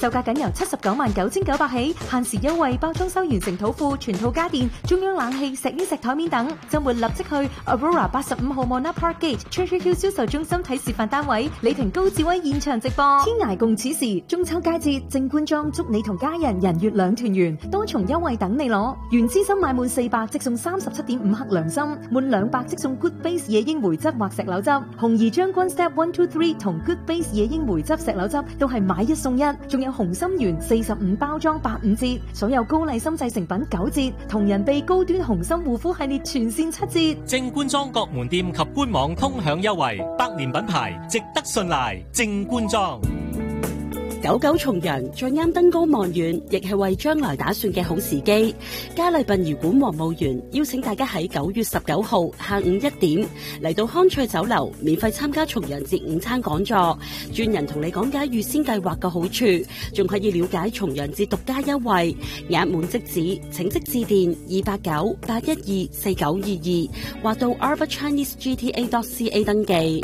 售價僅由799900起，限時優惠，包裝修完成土庫、全套家電、中央冷氣、石英石台面等。週末立即去 Aurora 85號 Mona Park Gate Treasure Hill 銷售中心睇示範單位，李婷高志威現場直播。天涯共此時，中秋佳節，正官莊祝你同家人人月兩團圓，多重優惠等你攞。原資深買滿400即送37.5克良心，滿200即送 Good Base 野櫻梅汁或石榴汁。紅怡將軍 Step 1, 2, 3同 Good Base 野櫻梅汁、石榴汁都係買一送一，仲有紅心圓45包裝85折，所有高麗參製成品9折，同人哋高端紅心護膚系列全線7折。 正官莊各門店及官網通享優惠，100年品牌，值得信賴。正官莊。 九九重陽，再啱登高望遠，亦係為將來打算嘅好時機。嘉麗殯儀館黃務園邀請大家喺9月19號下午1點嚟到康翠酒樓，免費參加重陽節午餐講座，專人同你講解預先計劃嘅好處，仲可以了解重陽節獨家優惠。額滿即止，請即致電289-812-4922或到 arborchinesegta.ca 登記。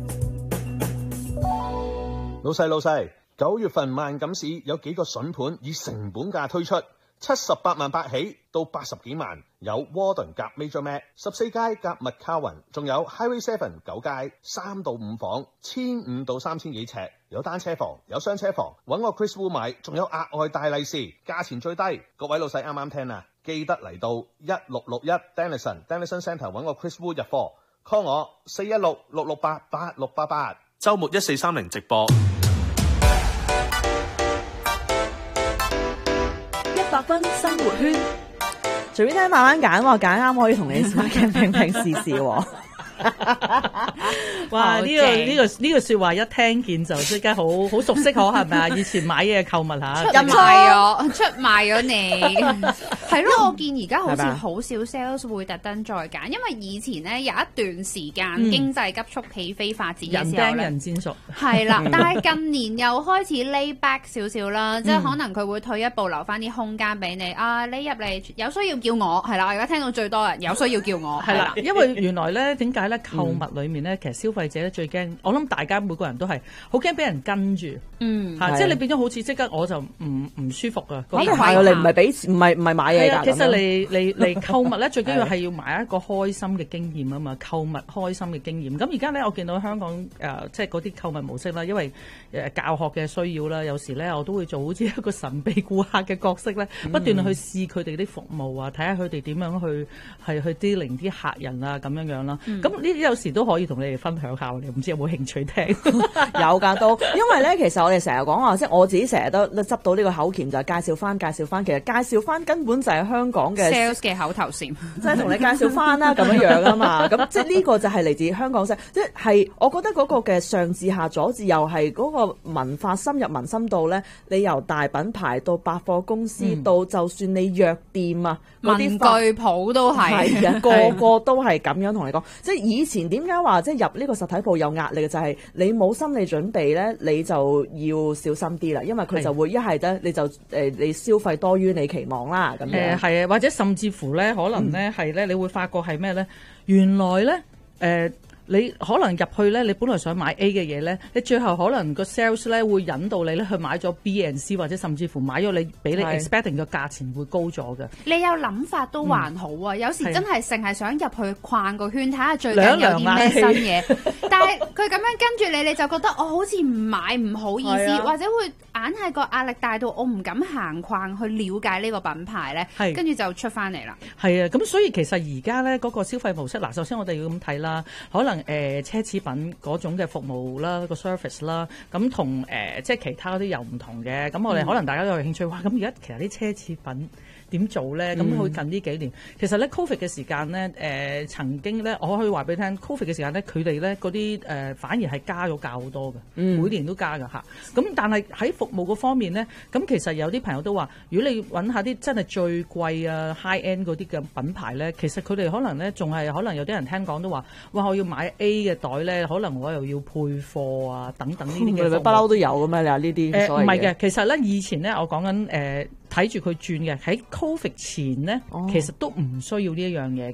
老細，9月份萬錦市有幾個筍盤以成本價推出，78萬8起到80幾萬，有 Warden 夾 Major Mac 14街夾 McCowan， 仲有 Highway 7 9街3到5房，1500到3000幾尺，有單車房，有雙車房，搵我 Chris Wu 買，仲有額外大利是，價錢最低。各位老細啱啱聽啊，記得嚟到1661 Denison Centre 搵我 Chris Wu 入貨 ，call 我416-668-8688，週末1430直播。 100分生活圈，隨便聽慢慢揀喎，揀啱可以同你拼試試喎。 哇！呢個說話一聽見就即刻好熟悉，可係咪啊？以前買嘢購物嚇， 出賣咗你，係咯。我見而家好似好少 sales 會特登再揀，因為以前咧有一段時間經濟急速起飛發展嘅時候咧， 人戰術係啦。但係近年又開始 lay back 少少啦，即係可能佢會退一步，留翻啲空間俾你啊！你入嚟有需要叫我係啦。我而家聽到最多人有需要叫我係啦，因為原來咧點解咧購物裏面咧，其實消費者咧最驚，我諗大家每個人都係好驚俾人跟住，即係你變咗好似即刻我就唔舒服啊！ 係啊，你唔係俾錢，唔係買嘢㗎。 其實嚟購物咧，最緊要係要買一個開心嘅經驗啊嘛，購物開心嘅經驗。咁而家咧，我見到香港即係嗰啲購物模式啦，因為教學嘅需要啦，有時咧我都會做好似一個神秘顧客嘅角色咧，不斷去試佢哋啲服務啊，睇下佢哋點樣去 dealing 啲客人啊咁樣啦。咁呢啲有時都可以同你哋分享下，你唔知有冇興趣聽？ 有㗎都，因為咧其實我哋成日講話，即係我自己成日都執到呢個口鉗，就係介紹翻。其實介紹翻根本就係香港嘅 sales 嘅口頭禪，即係同你介紹翻啦咁樣啊嘛。咁即係呢個就係嚟自香港即係我覺得嗰個嘅上至下左至右係嗰個文化深入民心度咧。你由大品牌到百貨公司，到就算你藥店啊， 文具鋪都係嘅，個個都係咁樣同你講。即係以前點解話即係入呢個實體鋪有壓力嘅，就係你冇心理準備咧，你就要小心啲啦，因為佢就會一係咧你就你消費多於你期望啦咁樣。 係啊，或者甚至乎咧，可能咧係咧，你會發覺係咩咧？原來咧你可能入去咧，你本來想買 A 嘅嘢咧，你最後可能個 sales 咧會引導你咧去買咗 B and C， 或者甚至乎買咗你比你 expecting 嘅價錢會高咗嘅。 你有諗法都還好啊，有時真係淨係想入去逛個圈，睇下最近有啲咩新嘢。但係佢咁樣跟住你，你就覺得我好似唔買唔好意思，或者會硬係個壓力大到我唔敢行逛去了解呢個品牌咧，跟住就出翻嚟啦。 係啊，咁所以其實而家咧嗰個消費模式，嗱，首先我哋要咁睇啦，可能奢侈品嗰種嘅服務啦，個 service 啦，咁同即係其他嗰啲又唔同嘅。咁我哋可能大家都有興趣，哇！咁而家其實啲奢侈品點做咧？咁佢近呢幾年，其實咧 Covid 嘅時間咧，曾經咧，我可以話俾你聽 ，Covid 嘅時間咧，佢哋咧嗰啲反而係加咗價好多嘅，每年都加㗎嚇。咁但係喺服務嗰方面咧，咁其實有啲朋友都話，如果你揾下啲真係最貴啊 high end 嗰啲嘅品牌咧，其實佢哋可能咧仲係可能有啲人聽講都話，哇！我要買 A 嘅袋咧，可能我又要配貨啊，等等呢啲嘅。 不嬲都有嘅咩？你話呢啲？ 唔係嘅，其實咧以前咧，我講緊睇住佢轉嘅喺 Covid 前咧，其實都唔需要呢一樣嘢嘅。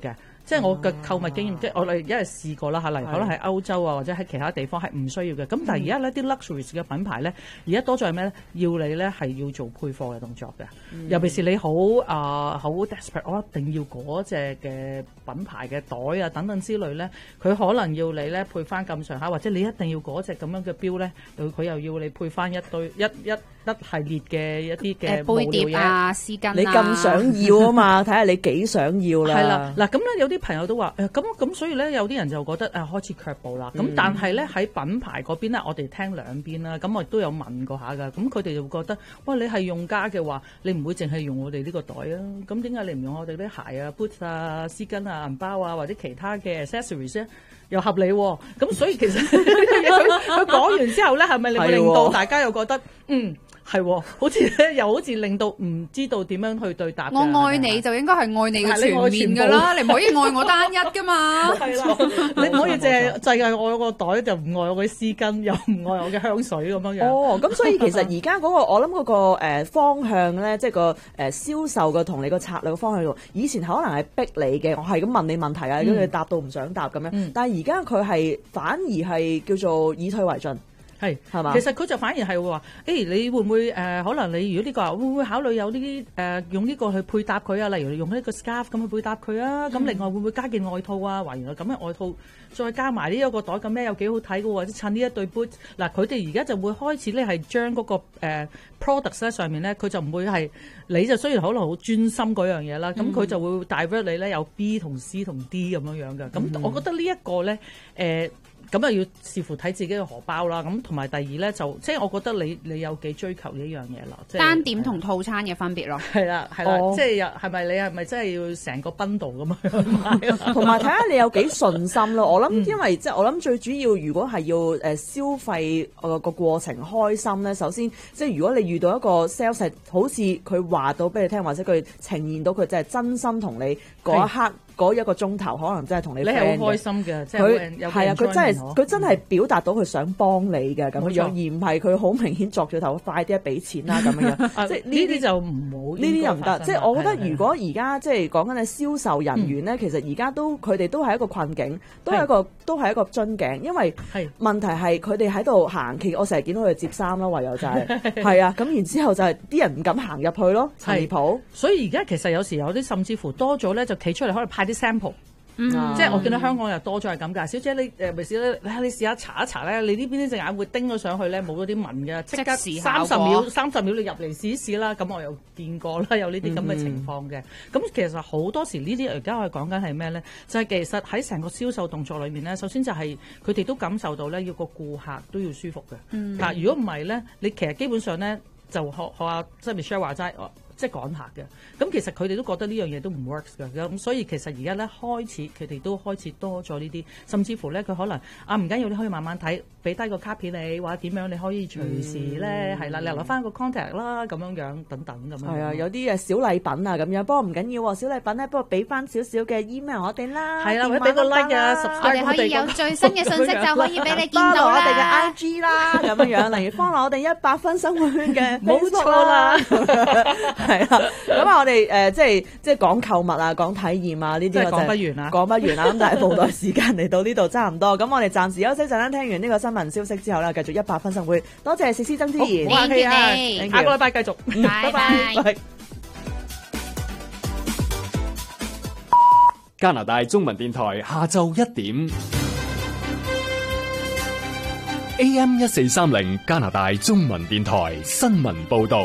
即係我嘅購物經驗，即係我哋而家係試過啦嚇，例如可能喺歐洲啊或者喺其他地方係唔需要嘅。咁但係而家呢啲 luxuries 嘅品牌咧，而家多咗係咩咧？要你咧係要做配貨嘅動作嘅，尤其是你好好 desperate， 我一定要嗰隻嘅品牌嘅袋啊等等之類咧，佢可能要你咧配翻咁上下，或者你一定要嗰隻咁樣嘅錶咧，佢又要你配翻一堆一系列嘅一啲嘅杯碟啊、絲巾啊， 你咁想要啊嘛，睇下你幾想要啦。 係啦，嗱咁咧有啲朋友都話咁所以咧有啲人就覺得開始卻步啦。咁但係咧喺品牌嗰邊咧，我哋聽兩邊啦。咁我亦都有問過下㗎。咁佢哋就會覺得，喂，你係用家嘅話，你唔會淨係用我哋呢個袋啊。咁點解你唔用我哋啲鞋啊、boots 啊、絲巾啊、銀包啊或者其他嘅 accessories 咧？又合理喎。咁所以其實佢講完之後咧，係咪會令到大家又覺得係喎，好似咧，又好似令到唔知道點樣去對答。 我愛你就應該係愛你嘅全面㗎啦，你唔可以愛我單一㗎嘛。係啦， 你唔可以淨係愛我個袋，就唔愛我嘅絲巾，又唔愛我嘅香水咁樣樣。 哦，咁所以其實而家嗰個我諗嗰個方向咧，即係個銷售嘅同你個策略嘅方向，以前可能係逼你嘅，我係咁問你問題啊，如果你答到唔想答咁樣。但係而家佢係反而係叫做以退為進。係嘛？ 其實佢就反而係會話，你會唔會可能你如果呢個會唔會考慮有呢啲用呢個去配搭佢啊？例如用呢個 scarf 咁去配搭佢啊？咁另外會唔會加件外套啊？話原來咁嘅外套再加埋呢一個袋咁咩有幾好睇嘅喎？或者襯呢一對 boot 嗱，佢哋而家就會開始咧係將嗰個products 咧上面咧，佢就唔會係你就雖然可能好專心嗰樣嘢啦，咁佢就會 divert 你咧有 B 同 C 同 D 咁樣樣嘅。咁我覺得呢一個咧咁啊要視乎睇自己嘅荷包啦，咁同埋第二咧就即係我覺得你有幾追求呢一樣嘢啦，即係單點同套餐嘅分別咯。 係啦，即係係咪你係咪真係要成個 bundle 咁樣買？ 同埋睇下你有幾順心咯。我諗因為即係我諗最主要，如果係要消費個過程開心咧，首先即係如果你遇到一個 sales 好似佢話到俾你聽，或者佢呈現到佢真係真心同你嗰一刻。嗰一個鐘頭可能真係同你 friend 嘅， 你係好開心嘅，即係係啊，佢真係表達到佢想幫你嘅咁樣，而唔係佢好明顯作咗頭，快啲俾錢啦咁樣。即係呢啲就唔好，呢啲又唔得。即係我覺得，如果而家即係講緊嘅銷售人員咧，其實而家佢哋都係一個困境，都係一個樽頸，因為問題係佢哋喺度行，其實我成日見到佢哋接衫啦，唯有就係啊，咁然之後就係啲人唔敢行入去咯，離譜。所以而家其實有時有啲甚至乎多咗咧，就企出嚟可能派啲 sample，即係我見到香港又多咗係咁㗎。小姐你咪試咧，你試下搽一搽咧，你呢邊呢隻眼會叮咗上去咧，冇咗啲紋嘅，即刻30秒你入嚟試一試啦。咁我又見過啦，有呢啲咁嘅情況嘅。咁其實好多時呢啲而家我哋講緊係咩咧？就係其實喺成個銷售動作裏面咧，首先就係佢哋都感受到咧，要個顧客都要舒服嘅。嗱，如果唔係咧，你其實基本上咧就學下即係 Michelle 話齋。即係趕客嘅，咁其實佢哋都覺得呢樣嘢都唔 works 嘅，咁所以其實而家咧開始佢哋都開始多咗呢啲，甚至乎咧佢可能唔緊要，你可以慢慢睇，俾低個卡片你，或者點樣你可以隨時咧係啦，你留翻個 contact 啦，咁樣樣等等咁樣。係啊，有啲小禮品啊咁樣，不過唔緊要喎，小禮品咧不過俾翻少少嘅 email 我哋啦，係啦，或者俾個 like 啊， 我哋可以有最新嘅信息就可以俾你見到我哋嘅 IG 啦，咁樣樣，例如follow我哋100分生活圈嘅，冇錯啦。係啦，咁啊，我哋即係講購物啊，講體驗啊，呢啲我就講不完啦。咁但係報道時間嚟到呢度差唔多，咁我哋暫時休息陣間，聽完呢個新聞消息之後咧，繼續100分生活。多謝史曾之賢， 唔客氣啊， 下個禮拜繼續，拜拜。 加拿大中文電台下晝1點 AM 1430，加拿大中文電台新聞報道。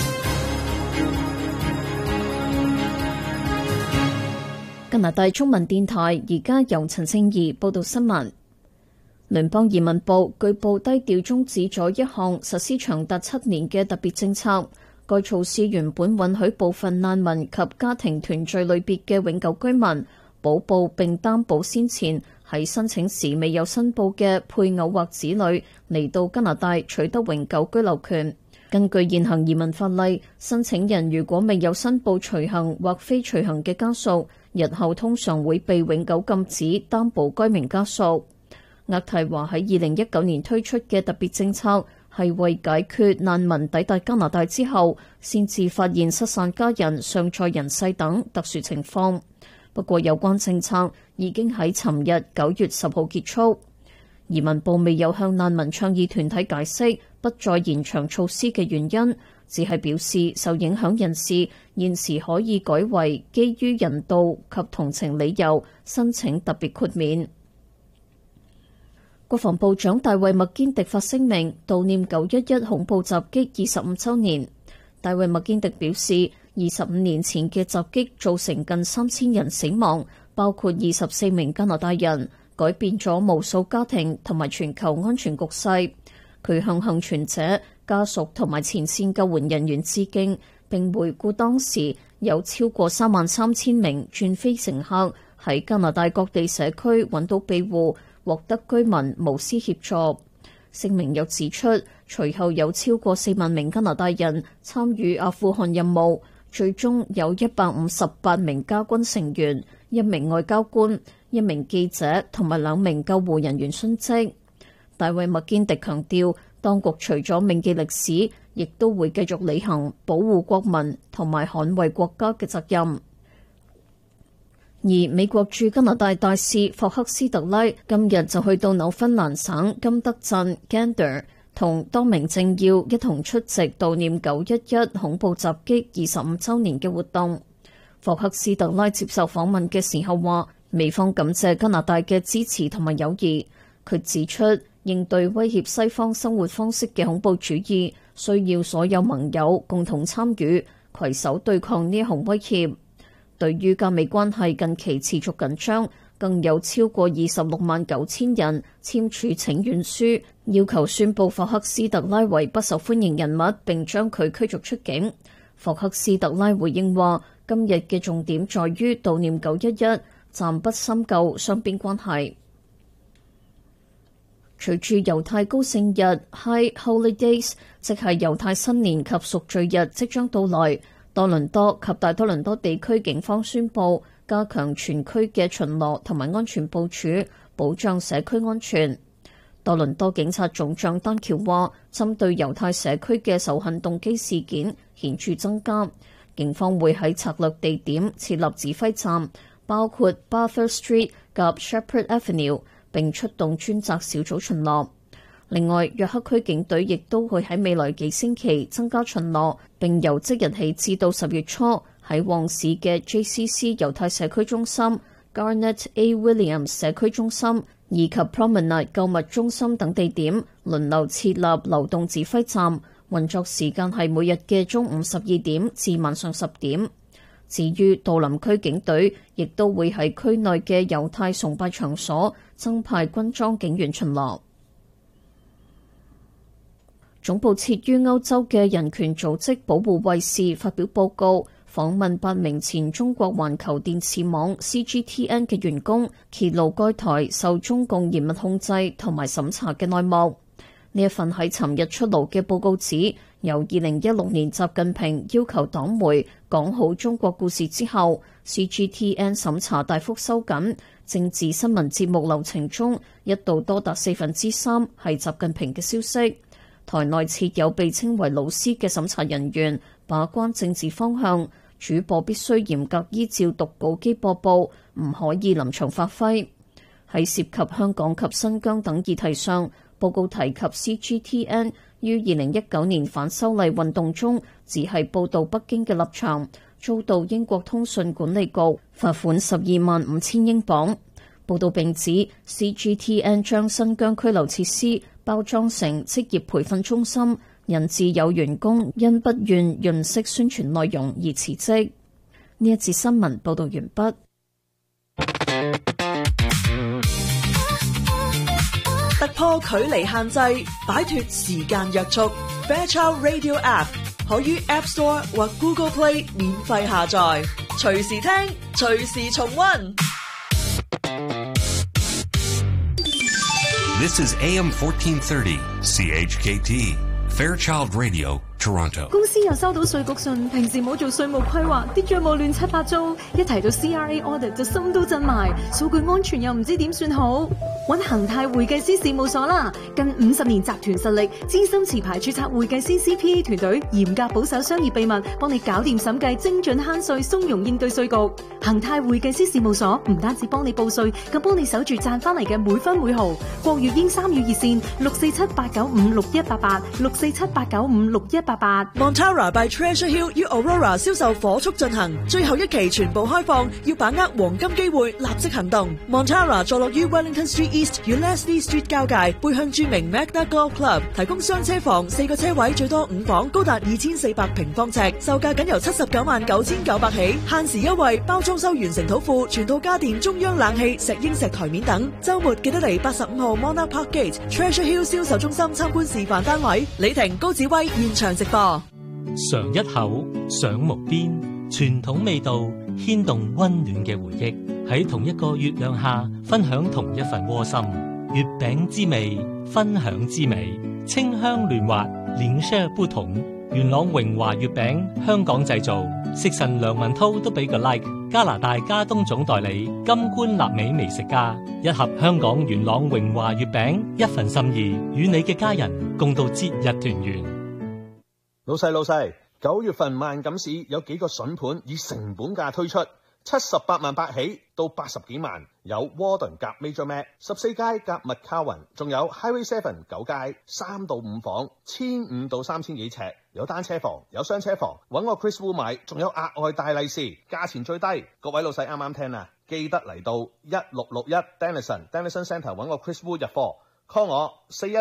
加拿大中文電台而家由陳聖儀報道新聞。聯邦移民部據報低調終止咗一項實施長達7年嘅特別政策。該措施原本允許部分難民及家庭團聚類別嘅永久居民補報並擔保先前喺申請時未有申報嘅配偶或子女嚟到加拿大取得永久居留權。根據現行移民法例，申請人如果未有申報隨行或非隨行嘅家屬，日後通常會被永久禁止擔保該名家屬。渥太華喺2019年推出嘅特別政策係為解決難民抵達加拿大之後先至發現失散家人、尚在人世等特殊情況。 不過有關政策已經喺尋日9月10號結束。移民部未有向難民倡議團體解釋不再延長措施嘅原因，只係表示受影響人士現時可以改為基於人道及同情理由申請特別豁免。國防部長大衛麥堅迪發聲明悼念911恐怖襲擊25週年。大衛麥堅迪表示，25年前嘅襲擊造成近3000人死亡，包括24名加拿大人，改變咗無數家庭同埋全球安全局勢。佢向幸存者、家屬同埋前線救援人員致敬，並回顧當時有超過33000名轉飛乘客喺加拿大各地社區揾到庇護，獲得居民無私協助。聲明又指出，隨後有超過4萬名加拿大人參與阿富汗任務，最終有158名家軍成員、1名外交官、1名記者同埋2名救護人員殉職。大衛麥堅迪強調，當局除咗銘記歷史，亦都會繼續履行保護國民同埋捍衛國家嘅責任。而美國駐加拿大大使霍克斯特拉今日就去到紐芬蘭省金德鎮 Gander， 同多名政要一同出席悼念911恐怖襲擊25週年嘅活動。霍克斯特拉接受訪問嘅時候話，美方感謝加拿大嘅支持同埋友誼。佢指出，應對威脅西方生活方式嘅恐怖主義，需要所有盟友共同參與，攜手對抗呢一項威脅。對於加美關係近期持續緊張，更有超過269000人簽署請願書，要求宣布霍克斯特拉為不受歡迎人物，並將佢驅逐出境。霍克斯特拉回應話，今日嘅重點在於悼念911，暫不深究雙邊關係。隨住猶太高聖日 High Holy Days， 即係猶太新年及贖罪日即將到來，多倫多及大多倫多地區警方宣布加強全區嘅巡邏同埋安全部署，保障社區安全。多倫多警察總長丹喬話，針對猶太社區嘅仇恨動機事件顯著增加，警方會喺策略地點設立指揮站，包括 Bathurst Street 及 Shepherd Avenue， 並出動專責小組巡邏。另外，約克區警隊亦都會喺未來幾星期增加巡邏，並由即日起至到10月初喺旺市嘅 JCC 猶太社區中心、Garnet A. Williams 社區中心以及 Promenade 購物中心等地點輪流設立流動指揮站，運作時間係每日嘅中午12點至晚上10點。至於杜林區警隊，亦都會喺區內嘅猶太崇拜場所增派軍裝警員巡邏。總部設於歐洲嘅人權組織保護衛士發表報告，訪問8名前中國環球電視網 CGTN 嘅員工，揭露該台受中共嚴密控制同埋審查嘅內幕。呢一份喺尋日出爐嘅報告指，由2016年習近平要求黨媒講好中國故事之後， CGTN 審查大幅收緊，政治新聞節目流程中一度多達3/4係習近平嘅消息。台內設有被稱為老師嘅審查人員，把關政治方向，主播必須嚴格依照讀稿機播報，唔可以臨場發揮。喺涉及香港及新疆等議題上，報告提及 CGTN 於2019年反修例運動中只係報導北京嘅立場，遭到英國通訊管理局罰款125000英鎊。報道並指 CGTN 將新疆拘留設施包裝成職業培訓中心，引致有員工因不願潤色宣傳內容而辭職。呢一節新聞報道完畢。 突破距離限制，擺脫時間約束。Fairchild Radio App 可於 App Store 或 Google Play 免費下載，隨時聽，隨時重溫。 This is AM 1430 CHKT Fairchild Radio Toronto。 公司又收到稅局信，平時冇做稅務規劃，啲帳務亂七八糟，一提到 CRA audit 就心都震埋，數據安全又唔知點算好。 揾恒泰會計師事務所啦。近50年集團實力，資深持牌註冊會計師 CPA 團隊，嚴格保守商業秘密，幫你搞掂審計，精準慳稅，鬆容應對稅局。恒泰會計師事務所唔單止幫你報稅，更幫你守住賺翻嚟嘅每分每毫。國粵英3語熱線647-895-6188 647-895-6188。 Montara by Treasure Hill 與 Aurora 銷售火速進行，最後一期全部開放，要把握黃金機會，立即行動。Montara 坐落於 Wellington Street East 與 Leslie Street 交界，背向著名 Magna Golf Club， 提供雙車房，4個車位，最多5房，高達2400平方尺，售價僅由799900起，限時優惠，包裝修完成土庫，全套家電、中央冷氣、石英石台面等。週末記得嚟85號 Monarch Park Gate Treasure Hill 銷售中心參觀示範單位。李婷、高子威現場直播。 嘗一口，上木邊，傳統味道牽動溫暖嘅回憶，喺同一個月亮下分享同一份窩心。月餅之味，分享之美，清香嫩滑，臉色不同。元朗榮華月餅，香港製造，食神梁文韜都俾個 like。加拿大加東總代理金冠納美美食家，一盒香港元朗榮華月餅，一份心意，與你嘅家人共度節日團圓。 老細，9月份萬錦市有幾個筍盤以成本價推出，78萬8起到80幾萬，有 Warden 夾 Major Mac 14街夾 McCowan， 仲有 Highway 7 9街3到5房，1500到3000幾尺，有單車房，有雙車房，揾我 Chris Wu 買，仲有額外大利是，價錢最低。各位老細啱啱聽啊，記得嚟到1661 Denison Centre 揾我 Chris Wu 入貨 ，call 我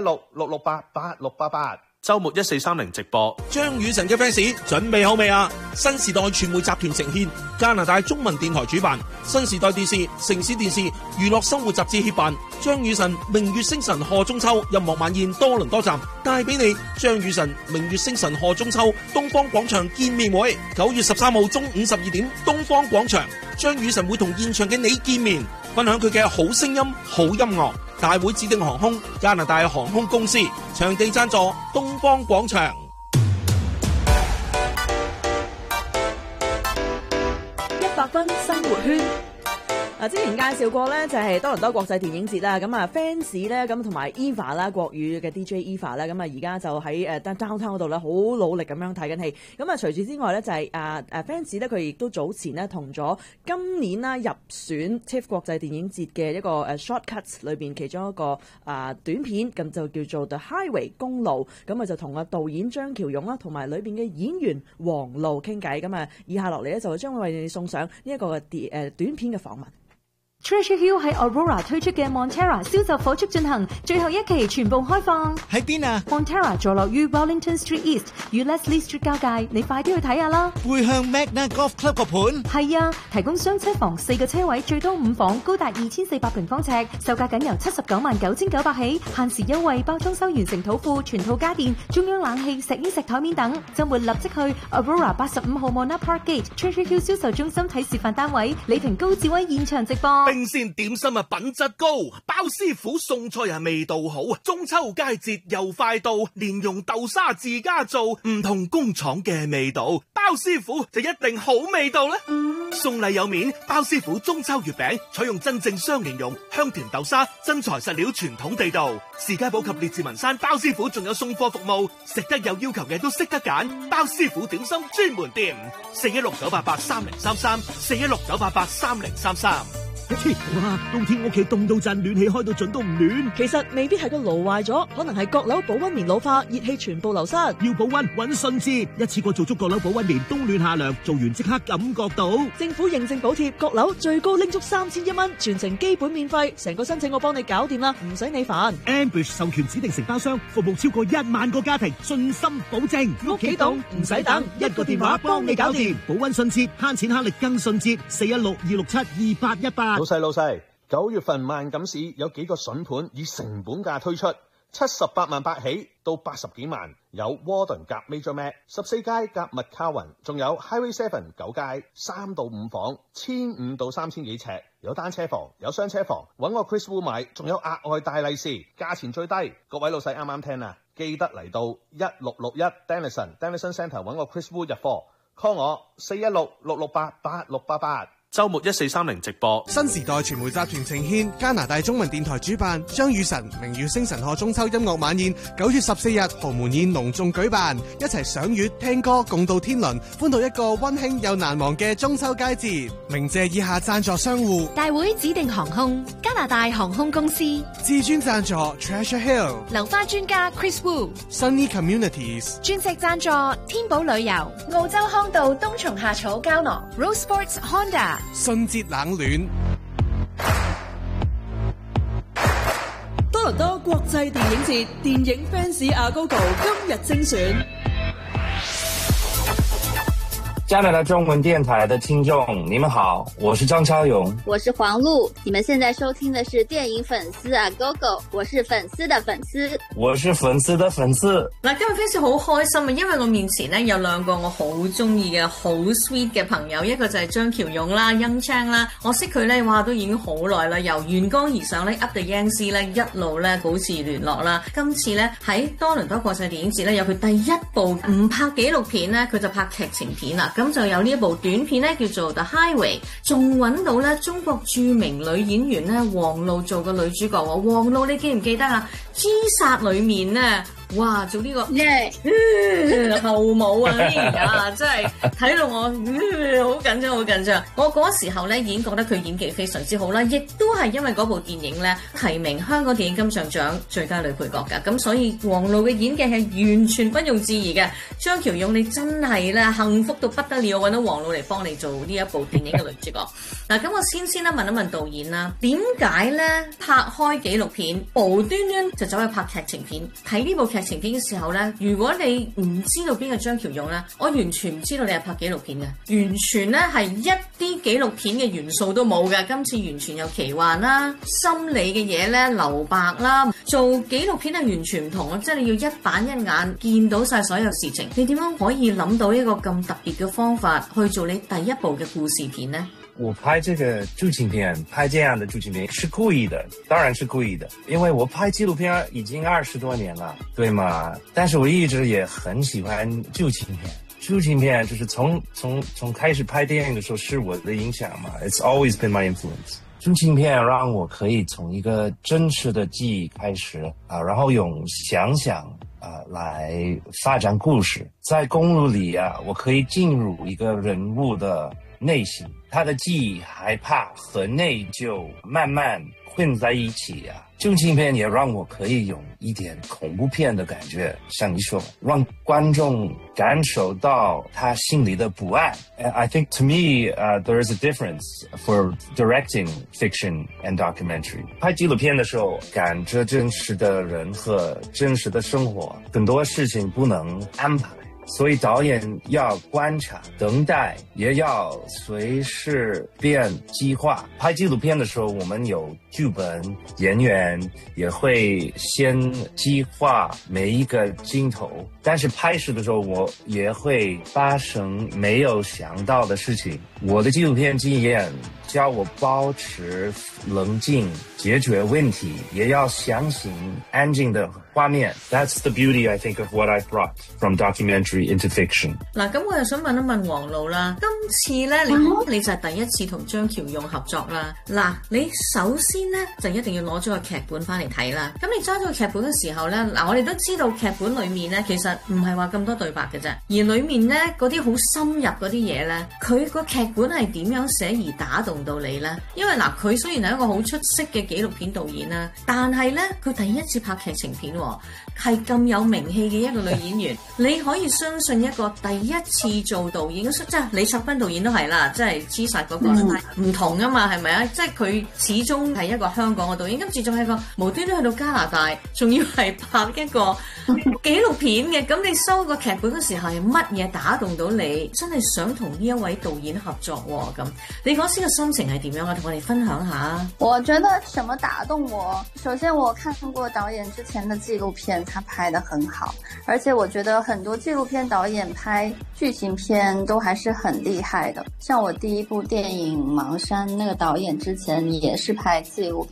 416-668-8688。 周末1430直播。 張雨晨嘅 fans 準備好未啊？新時代傳媒集團呈獻，加拿大中文電台主辦，新時代電視、城市電視、娛樂生活雜誌協辦，張雨晨明月星辰賀中秋音樂晚宴多倫多站，帶俾你張雨晨明月星辰賀中秋東方廣場見面會，9月13號中午12點，東方廣場，張雨晨會同現場嘅你見面，分享佢嘅好聲音、好音樂。大會指定航空加拿大航空公司，場地贊助東方廣場。 100分生活圈。之前介紹過咧，就係多倫多國際電影節啦。咁啊 fans 咧，咁同埋 Eva 啦，國語嘅 DJ Eva 啦，咁啊而家就喺downtown 嗰度咧，好努力咁樣睇緊戲。咁啊除此之外咧，就係fans 咧，佢亦都早前咧同咗今年啦入選 TIFF 國際電影節嘅一個shortcuts 裏邊其中一個短片，咁就叫做 The Highway 公路。咁啊就同導演張喬勇啦，同埋裏邊嘅演員黃璐傾偈。咁啊以下落嚟咧，就將會為你送上呢一個短片嘅訪問。 Treasure Hill 喺 Aurora 推出嘅 Montara 銷售火速進行，最後一期全部開放。 喺邊啊 ？Montara 坐落於 Wellington Street East 與 Leslie Street 交界，你快啲去睇下啦。 背向 Magna Golf Club 個盤。 係啊，提供雙車房，4個車位，最多5房，高達2400平方尺，售價僅由799900起，限時優惠，包裝修完成土庫，全套家電、中央冷氣、石英石台面等。週末立即去 Aurora 85號 Monarch Park Gate Treasure Hill 銷售中心睇示範單位，李婷高志威現場直播。 冰鮮點心啊，品質高，包師傅送菜啊，味道好。中秋佳節又快到，蓮蓉豆沙自家做，唔同工廠嘅味道，包師傅就一定好味道啦。送禮有面，包師傅中秋月餅採用真正雙蓮蓉、香甜豆沙，真材實料，傳統地道。士嘉堡及列治文山包師傅仲有送貨服務，食得有要求嘅都識得揀，包師傅點心專門店，416-988-3033 416-988-3033。 哇！冬天屋企凍到震，暖氣開到盡都唔暖。 其實未必係個爐壞咗，可能係閣樓保溫棉老化，熱氣全部流失。 要保溫搵順捷，一次過做足閣樓保溫棉，冬暖夏涼，做完即刻感覺到。 政府認證補貼，閣樓最高拎足3100蚊，全程基本免費，成個申請我幫你搞掂啦，唔使你煩。 Ambush 授權指定承包商，服務超過1萬個家庭，信心保證。 屋企凍唔使等， 一個電話幫你搞掂，保溫順捷，慳錢慳力更順捷。416-267-2818。 老細，9月份萬錦市有幾個筍盤以成本價推出，78萬8起到80幾萬，有 Warden 夾 Major Mac 14街夾 McCowan， 仲有 Highway 7 9街3到5房，1500到3000幾尺，有單車房，有雙車房，揾我 Chris Wu 買，仲有額外大利是，價錢最低。各位老細啱啱聽啊，記得嚟到1661 Denison Centre 揾我 Chris Wu 入貨，call 我416-668-8688。 週末1430直播。 新時代傳媒集團呈獻加拿大中文電台主辦張雨晨明月星辰賀中秋音樂晚宴，9月14日豪門宴隆重舉辦，一齊賞月聽歌共度天倫，歡度一個溫馨又難忘嘅中秋佳節。鳴謝以下贊助商戶： 大會指定航空、加拿大航空公司、 至尊贊助 Treasure Hill、 流花專家 Chris Wu、Sunny Communities、 鑽石贊助天寶旅遊、澳洲康道冬蟲夏草膠囊、Rose Sports Honda、 信節冷暖。 多倫多國際電影節電影 fans 阿高 今日精選。 加拿大中文電台的聽眾，你們好，我是張超勇， 我是黃璐，你們現在收聽的是電影粉絲啊 GoGo， 我是粉絲的粉絲， 我是粉絲的粉絲。 嗱，今日 fans 好開心啊，因為我面前呢有兩個我好中意嘅好 sweet 嘅朋友，一個就係張喬勇啦、Young Chang 啦，我識佢呢，哇都已經好耐啦，由沿江而上呢 Up the Yangtze 呢一路呢保持聯絡啦。今次呢喺多倫多國際電影節呢有佢第一部唔拍紀錄片呢，佢就拍劇情片啦。咁就有呢一部短片咧，叫做 The Highway， 仲揾到咧中國著名女演員咧黃璐做個女主角喎。黃璐你記唔記得啊？G 殺裏面咧，哇做呢個後母啊，真係睇到我好緊張好緊張。我嗰時候咧已經覺得佢演技非常之好啦，亦都係因為嗰部電影咧提名香港電影金像獎最佳女配角㗎，咁所以黃璐嘅演技係完全不容置疑嘅。張喬勇你真係咧幸福到不得了，揾到黃璐嚟幫你做呢一部電影嘅女主角。嗱，咁我先啦問一問導演啦，點解咧拍開紀錄片無端端就走去拍劇情片？睇呢部劇情片嘅時候咧，如果你唔知道邊個張喬勇咧，我完全唔知道你係拍紀錄片嘅，完全咧係一啲紀錄片嘅元素都冇嘅。今次完全有奇幻啦、心理嘅嘢咧、留白啦，做紀錄片係完全唔同啊！即係你要一板一眼見到晒所有事情，你點樣可以諗到一個咁特別嘅方法去做你第一部嘅故事片呢？ 我拍這個劇情片，拍這樣的劇情片是故意的，當然是故意的，因為我拍紀錄片已經20多年了，對嗎？但是我一直也很喜歡劇情片，劇情片就是從開始拍電影的時候是我的影響嘛 ，It's always been my influence。劇情片讓我可以從一個真實的記憶開始啊，然後用想象來發展故事，在公路裏啊，我可以進入一個人物的內心，他的記憶、害怕和內疚慢慢混在一起啊。劇情片也讓我可以有一點恐怖片的感覺，像你說，讓觀眾感受到他心裡的不安。I think to me, there is a difference for directing fiction and documentary. 拍紀錄片的時候，趕着真實的人和真實的生活，很多事情不能安排。所以導演要觀察、等待，也要隨時變計劃。拍紀錄片的時候，我們有劇本，演員也會先計劃每一個鏡頭。但是拍攝的時候，我也會發生沒有想到的事情。我的紀錄片經驗教我保持冷靜，解決問題，也要相信安靜的畫面。That's the beauty, I think, of what I brought from documentary into fiction。 嗱，咁我又想問一問黃璐啦，今次咧你就係第一次同張喬勇合作啦。嗱，你首先咧就一定要攞咗個劇本翻嚟睇啦。咁你揸咗個劇本嘅時候咧，嗱，我哋都知道劇本裡面咧其實唔係話咁多對白嘅啫，而裡面咧嗰啲好深入嗰啲嘢咧，佢個劇本係點樣寫而打動到你咧？因為嗱，佢雖然係一個好出色嘅紀錄片導演啦，但係咧佢第一次拍劇情片喎，係咁有名氣嘅一個女演員，你可以相信一個第一次做導演，即係李卓斌導演都係啦，即係黐實嗰個唔同啊嘛，係咪啊？即係佢始終係一個香港嘅導演，今次仲係一個無端端去到加拿大，仲要係拍一個紀錄片嘅，咁你收個劇本嘅時候係乜嘢打動到你？真係想同呢一位導演合作喎，咁你嗰時嘅心情係點樣啊？同我哋分享下。 我覺得什麼打動我？首先我看過導演之前的紀錄片，他拍得很好，而且我覺得很多紀錄片導演拍劇情片都還是很厲害的。像我第一部電影《盲山》，那個導演之前也是拍紀錄片的。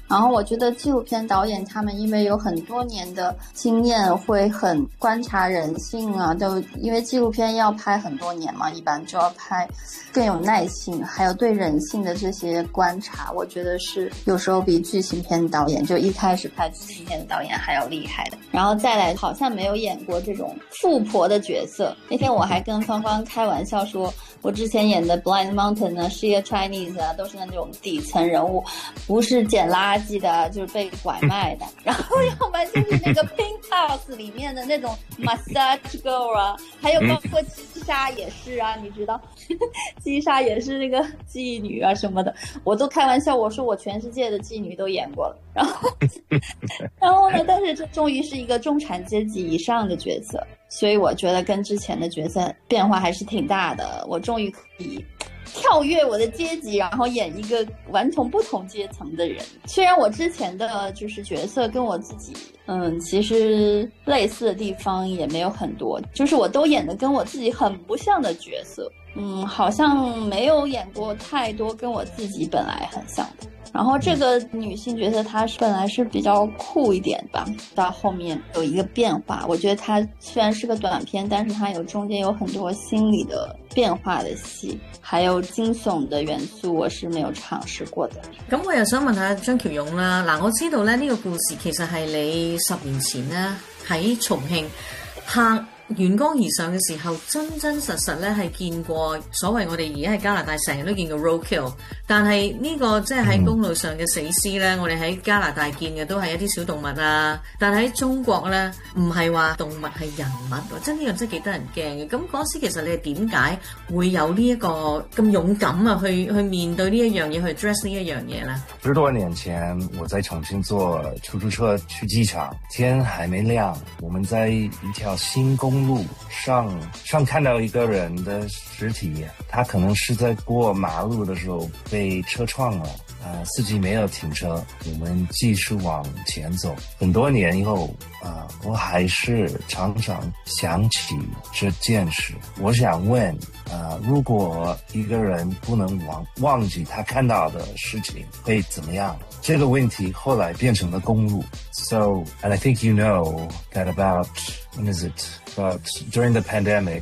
然后我觉得纪录片导演他们因为有很多年的经验，会很观察人性啊，都因为纪录片要拍很多年嘛，一般就要拍更有耐性，还有对人性的这些观察，我觉得是有时候比剧情片导演就一开始拍剧情片的导演还要厉害的。然后再来好像没有演过这种富婆的角色，那天我还跟芳芳开玩笑说，我之前演的 Blind Mountain 呢是一个 Chinese 啊，都是那种底层人物，不是捡垃圾的，就是被拐卖的，然后要不然就是那个 Pink House 里面的那种 massage girl 啊，还有包括基莎也是啊，你知道基莎也是那个妓女啊什么的，我都开玩笑我说我全世界的妓女都演过了，然后呢，但是这终于是一个中产阶级以上的角色，所以我觉得跟之前的角色变化还是挺大的，我终于可以跳跃我的阶级，然后演一个完全不同阶层的人。虽然我之前的就是角色跟我自己其实类似的地方也没有很多，就是我都演的跟我自己很不像的角色，好像没有演过太多跟我自己本来很像的。然后这个女性角色她本来是比较酷一点吧，到后面有一个变化，我觉得她虽然是个短片，但是她中间有很多心理的变化的戏，还有驚悚的元素我是沒有嘗試過的。 咁我又想問下張喬勇啦，嗱我知道咧呢個故事其實係你10年前咧喺重慶拍沿江而上嘅時候，真真實實咧係見過所謂我哋而家喺加拿大成日都見過 roadkill， 但係呢個即係喺公路上嘅死屍咧，我哋喺加拿大見嘅都係一啲小動物啊，但係喺中國咧唔係話動物係人物喎，真呢樣真係幾得人驚嘅。咁嗰時其實你係點解會有呢一個咁勇敢啊去面對呢一樣嘢，去 address 呢一樣嘢呢 ？10多年前我在重慶坐出租車去機場，天還沒亮，我們在一條新公路上看到一個人的屍體，他可能是在過馬路的時候被車撞了，司機沒有停車，我們繼續往前走。很多年以後我還是常常想起這件事。我想問如果一個人不能忘記他看到的事情會怎麼樣？這個問題後來變成了公路。So, and I think you know that about, when is it? But during the pandemic,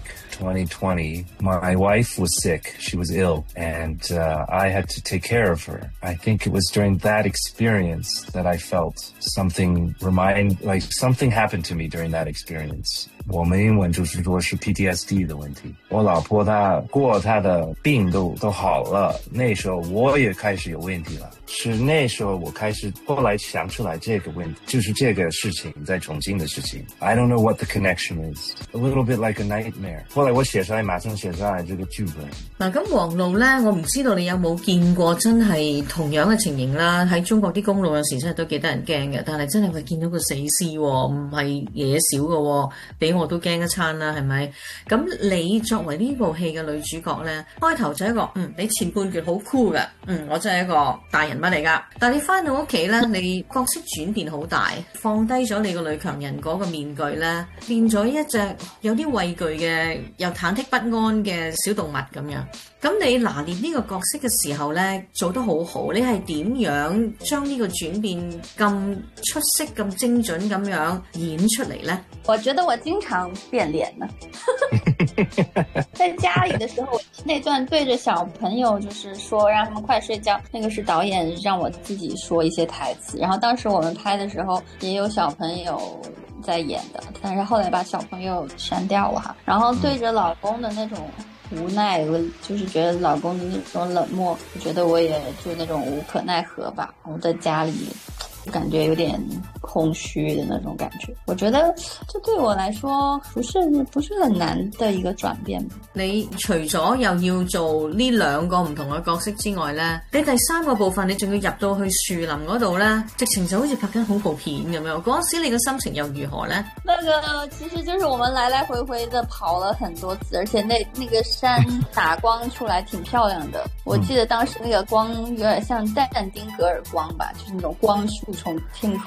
2020, my wife was sick. She was ill, and I had to take care of her. I think it was during that experience that I felt something happened to me during that experience. 我们英文就是说是 PTSD 的问题。我老婆她的病都好了，那时候我也开始有问题了。是那时候我开始后来想出来这个问题，就是这个事情在重庆的事情。I don't know what the connection is. A little bit like a nightmare. 後來我馬上寫上來這個劇本。 嗱，咁黃路咧，我唔知道你有冇見過真係同樣嘅情形啦。喺中國啲公路有時真係都幾得人驚嘅，但係真係會見到個死屍喎，唔係嘢少嘅喎，俾我都驚一餐啦，係咪？咁你作為呢部戲嘅女主角咧，開頭就一個你前半段好 cool 嘅，我真係一個大人物嚟㗎。但係你翻到屋企咧，你角色轉變好大，放低咗你個女強人嗰個面具咧，變咗一隻有啲畏懼嘅又忐忑不安嘅小動物咁樣。咁你拿捏呢個角色嘅時候咧，做得好好。你係點樣將呢個轉變咁出色、咁精準咁樣演出嚟呢？ 我覺得我經常變臉呢。在家裡的時候，那段對着小朋友就是說讓他們快睡覺，那個是導演讓我自己說一些台詞。然後當時我們拍的時候也有小朋友在演的，但是後來把小朋友刪掉了哈。然後對着老公的那種無奈，我就是覺得老公的那種冷漠，我覺得我也就那種無可奈何吧。我在家裡感覺有點空虛的那種感覺，我覺得這對我來說不是很難的一個轉變。 你除咗又要做呢兩個唔同嘅角色之外呢，你第三個部分你仲要入到去樹林嗰度呢，直情就好似拍緊恐怖片咁樣。嗰時你嘅心情又如何呢？ 那個其實就是我們來來回回的跑了很多次，而且那個山打光出來挺漂亮的。我記得當時那個光有點像但丁格爾光吧，就是那種光束從天空中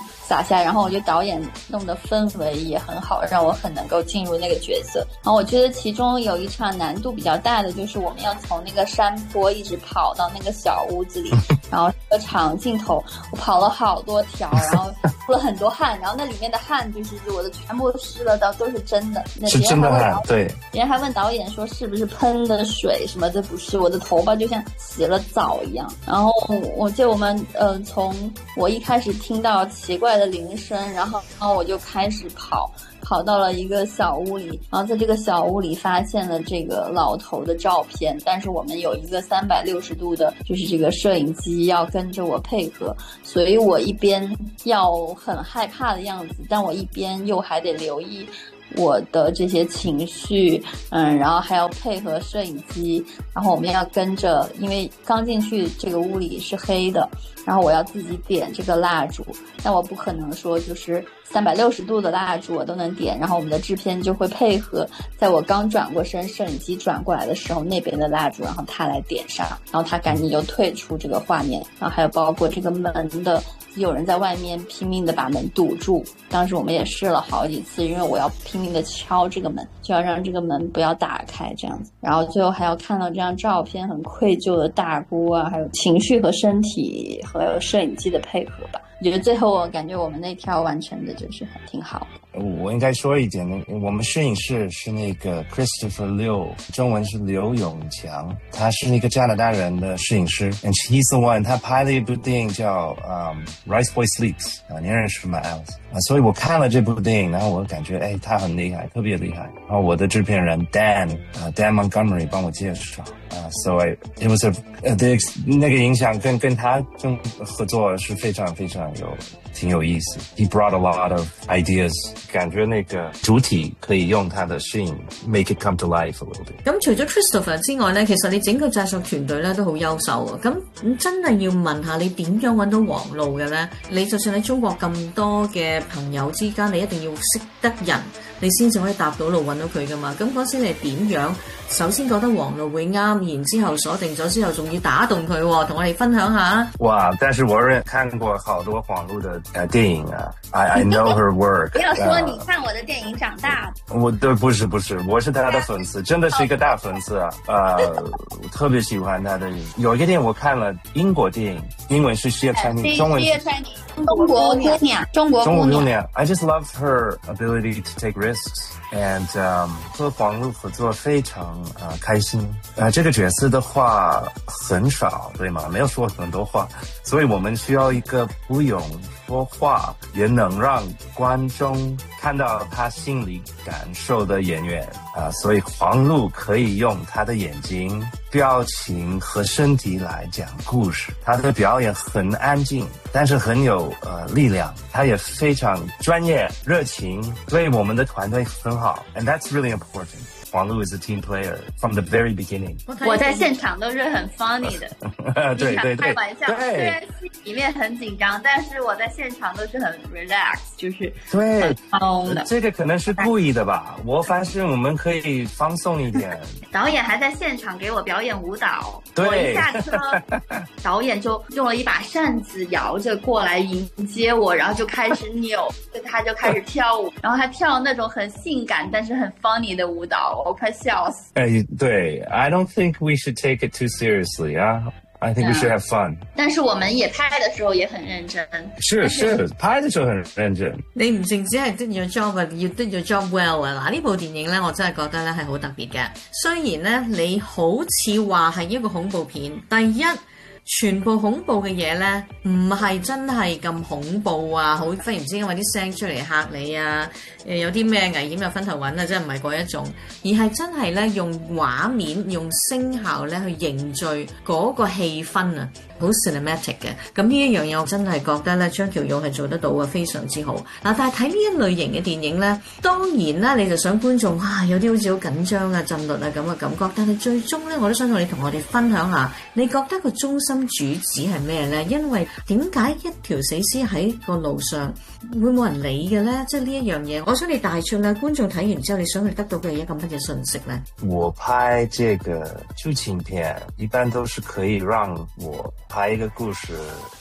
撒下，然后我觉得导演弄的氛围也很好，让我很能够进入那个角色。然后我觉得其中有一场难度比较大的，就是我们要从那个山坡一直跑到那个小屋子里，然后这个长镜头我跑了好多条，然后出了很多汗，然后那里面的汗就是我的全部湿了到都是真的，那是真的汗，对。 别人还问导演说是不是喷的水什么的，不是，我的头发就像洗了澡一样。然后我记得我们从我一开始听到奇怪的铃声，然后我就开始跑到了一个小屋里，然后在这个小屋里发现了这个老头的照片，但是我们有一个360度的就是这个摄影机要跟着我配合，所以我一边要很害怕的样子，但我一边又还得留意我的这些情绪，然后还要配合摄影机，然后我们要跟着，因为刚进去这个屋里是黑的，然后我要自己点这个蜡烛，但我不可能说就是360度的蜡烛我都能点，然后我们的制片就会配合，在我刚转过身，摄影机转过来的时候，那边的蜡烛，然后他来点上，然后他赶紧就退出这个画面，然后还有包括这个门的，有人在外面拼命的把门堵住，当时我们也试了好几次，因为我要拼命的敲这个门，就要让这个门不要打开这样子，然后最后还要看到这张照片，很愧疚的大姑啊，还有情绪和身体和摄影机的配合吧。我觉得最后我感觉我们那条完成的就是挺好的。 我应该说一点，我们摄影师是那个 Christopher Liu， 中文是刘永强，他是那个加拿大人的摄影师 ，and he's the one， 他拍了一部电影叫Rice Boy Sleeps， 你认识吗 Alice？所以我看了这部电影，然后我感觉他很厉害，特别厉害。然后我的制片人 Dan Montgomery 帮我介绍，so it was 那个影响跟他合作是非常非常挺有意思。He brought a lot of ideas， 感覺那個主體可以用他的攝影 make it come to life a little bit。 咁除咗 Christopher 之外咧，其實你整個製作團隊咧都好優秀啊！咁真係要問下你點樣揾到黃路嘅咧？你就算喺中國咁多嘅朋友之間，你一定要識得人，你先至可以搭到路揾到佢噶嘛。咁嗰時你點樣？首先覺得黃路會啱，然之後鎖定咗之後，仲要打動佢喎，同我哋分享下。 哇！但是我看過好多黃路的電影啊 ，I know her work 。 不要說你看我的電影長大的。 我對不是，我是他的粉絲，真的是一個大粉絲啊！我特別喜歡他的。有一個電影我看了，英國電影，英文是 She Chinese， 中文是中國姑娘。 I just love her ability to take risks and 和黃路合作非常開心。這個角色的話很少，對嗎？沒有說很多話，所以我們需要一個不用說話也能讓觀眾看到他心裡感受的演員所以黃路可以用他的眼睛、表情和身體來講故事。他的表演很安靜，但是很有力量，他也非常專業、熱情，對我們的團隊很好 ，and that's really important。黃路 is a team player from the very beginning。 我在現場都是很 funny 的， 對， 開玩笑。雖然戲裡面很緊張，但是我在現場都是很 relax， 就是對的。 這個可能是故意的吧？我發現我們可以放鬆一點。 導演還在現場給我表演舞蹈， 對， 我一下車，導演就用了一把扇子搖着過來迎接我，然後就開始扭，他就開始跳舞，然後他跳那種很性感但是很 funny 的舞蹈。我快笑死！ 對 ，I don't think we should take it too seriously 啊。I think we should have fun。 但是我們也拍的時候也很認真。 是，拍的時候很認真。 你唔淨止係 did your job 啊，要 did your job well 啊！嗱，呢部電影咧，我真係覺得咧係好特別嘅。雖然咧你好似話係一個恐怖片，第一。全部恐怖嘅嘢呢，唔係真係咁恐怖啊！好忽然之間揾啲聲出嚟嚇你啊！有啲咩危險有分頭揾啊！真係唔係嗰一種，而係真係呢，用畫面、用聲效呢去凝聚嗰個氣氛啊！好 cinematic 嘅，咁呢一樣嘢我真係覺得咧張喬勇係做得到啊，非常之好。嗱，但係睇呢一類型嘅電影咧，當然啦，你就想觀眾有啲好似好緊張啊、震慄啊咁嘅感覺，但係最終咧，我都想同你同我哋分享下，你覺得個中心主旨係咩咧？因為點解一條死屍喺個路上會冇人理嘅咧？即係呢一樣嘢，我想你帶出咧，觀眾睇完之後，你想佢得到嘅一個乜嘢信息咧？ 我拍這個劇情片一般都是可以讓我拍一個故事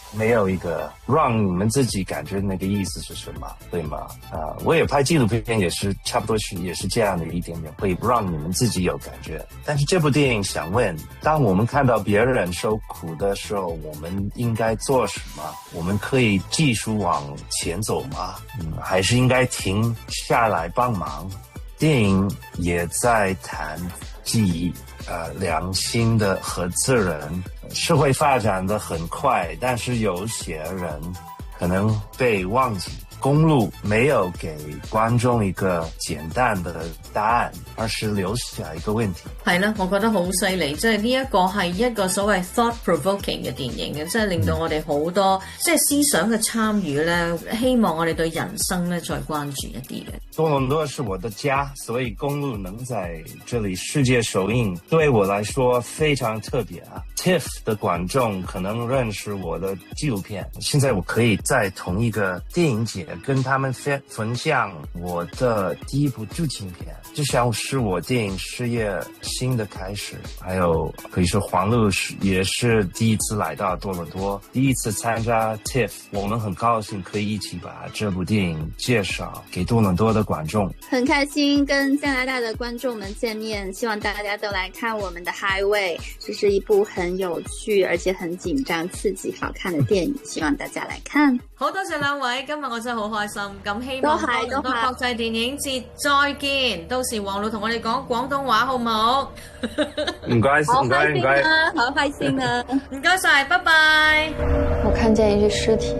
没有一个让你们自己感觉那个意思是什么，对吗？我也拍纪录片也是差不多也是这样的一点点，会让你们自己有感觉。但是这部电影想问，当我们看到别人受苦的时候，我们应该做什么？我们可以继续往前走吗？还是应该停下来帮忙？电影也在谈记忆，良心的和自然。社会发展得很快，但是有些人可能被忘记。公路没有给觀眾一個簡單的答案，而是留下一個問題。 係啦，我覺得好犀利，即係呢一個係一個所謂 thought-provoking 嘅電影嘅，即係令到我哋好多即係思想嘅參與咧，希望我哋對人生咧再關注一啲嘅。 多倫多是我的家，所以公路能在這裡世界首映，對我來說非常特別啊。TIFF 的觀眾可能認識我的紀錄片，現在我可以在同一個電影節跟他們分享我的第一部劇情片，就像是我電影事業新的開始。還有可以說黃璐也是第一次來到多倫多，第一次參加 TIFF， 我們很高興可以一起把這部電影介紹給多倫多的觀眾。 很開心跟加拿大的觀眾們見面，希望大家都來看我們的 Highway， 這是一部很有趣而且很緊張刺激好看的電影，希望大家來看。 好多謝兩位，今日我真係好開心，咁希望多倫多國際電影節再見，到時黃璐同我哋講廣東話好冇？ 唔該，唔該，唔該， 好開心啊！ 唔該晒，拜拜。 我看見一具屍體。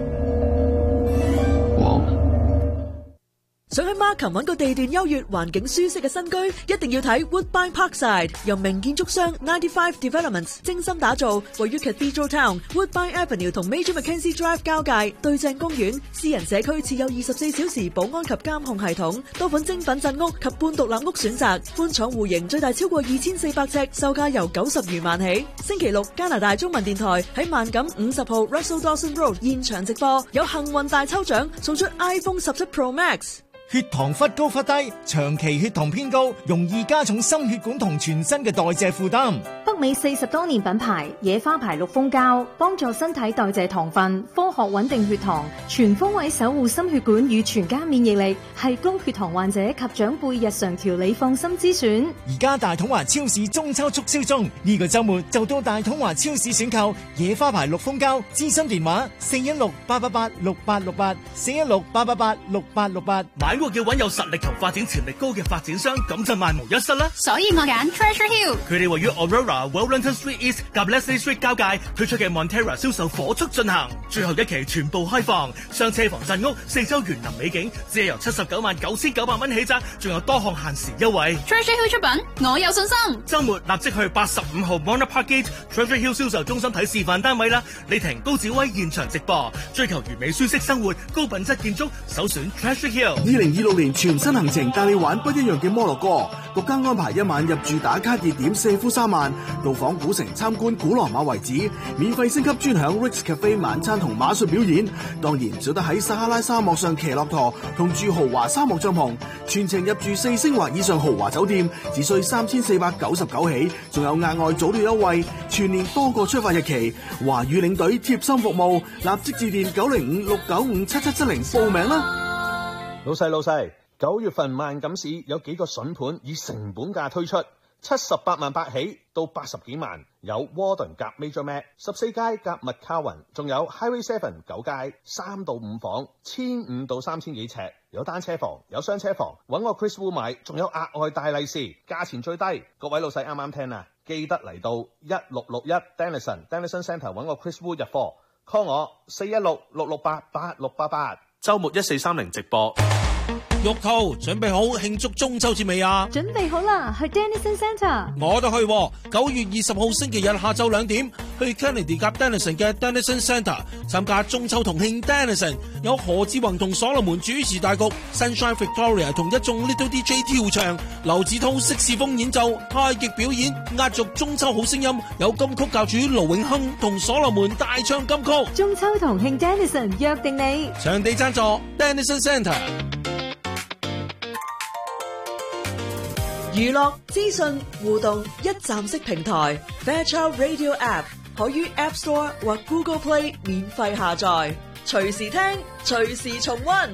想喺 Markham 揾個地段優越、環境舒適嘅新居，一定要睇 Woodbine Parkside， 由名建築商95 Developments 精心打造，位於 Cathedral Town、Woodbine Avenue 同 Major Mackenzie Drive 交界，對正公園，私人社區設有24小時保安及監控系統，多款精品鎮屋及半獨立屋選擇，寬敞戶型，最大超過2400尺，售價由90餘萬起。星期六加拿大中文電台喺萬錦50號 Russell Dawson Road 現場直播，有幸運大抽獎，送出 iPhone 17 Pro Max。 血糖忽高忽低，長期血糖偏高，容易加重心血管同全身嘅代謝負擔。 北美40多年品牌野花牌綠蜂膠，幫助身體代謝糖分，科學穩定血糖，全方位守護心血管與全家免疫力，係高血糖患者及長輩日常調理放心之選。 而家大統華超市中秋促銷中，呢個週末就到大統華超市選購野花牌綠蜂膠，諮詢電話416-888-6868 416-888-6868。 買屋要揾有實力同發展潛力高嘅發展商，咁就萬無一失啦。 所以我揀 Treasure Hill， 佢哋位於 Aurora、Wellington Street East 及 Leslie Street 交界推出嘅 Montera 銷售火速進行，最後一期全部開放，雙車房鎮屋，四周園林美景，只係由799900蚊起咋，仲有多項限時優惠。 Treasure Hill 出品，我有信心。 週末立即去85號 Mona Park Gate Treasure Hill 銷售中心睇示範單位啦！李婷、高志威現場直播，追求完美舒適生活、高品質建築，首選 Treasure Hill。 2026年全新行程帶你玩不一樣嘅摩洛哥，獨家安排一晚入住打卡熱點舍夫沙曼，到訪古城參觀古羅馬遺址，免費升級專享 Rick's Cafe 晚餐同馬術表演，當然少得喺撒哈拉沙漠上騎駱駝同住豪華沙漠帳篷，全程入住4星或以上豪華酒店，只需3499起，仲有額外早鳥優惠，全年多個出發日期，華語領隊貼心服務，立即致電905-695-7770報名啦！ 老細，9月份萬錦市有幾個筍盤以成本價推出，78萬8起到80幾萬，有 Warden 夾 Major Mac 14街夾 McCowan， 仲有 Highway 7 9街3到5房，1500到3000幾尺，有單車房，有雙車房，揾我 Chris Wu 買，仲有額外大利是，價錢最低。各位老細啱啱聽啊，記得嚟到1661 Dennison Centre 揾我 Chris Wu 入貨 ，call 我416-668-8688。 週末1430直播。 玉兔準備好慶祝中秋節未啊？ 準備好啦，去 Dennison Centre。 我都去，9月20號星期日下晝2點，去 Kennedy 夾 Dennison 嘅 Dennison Centre 參加中秋同慶 Dennison， 有何志宏同所羅門主持大局 ，Sunshine Victoria 同一眾 Little DJ 跳場，劉子韜色士風演奏，太極表演，壓軸中秋好聲音，有金曲教主盧永亨同所羅門大唱金曲。 中秋同慶 Dennison 約定你， 場地贊助 Dennison Centre。 娛樂資訊互動一站式平台 Fairchild Radio App 可於 App Store 或 Google Play 免費下載，隨時聽，隨時重溫。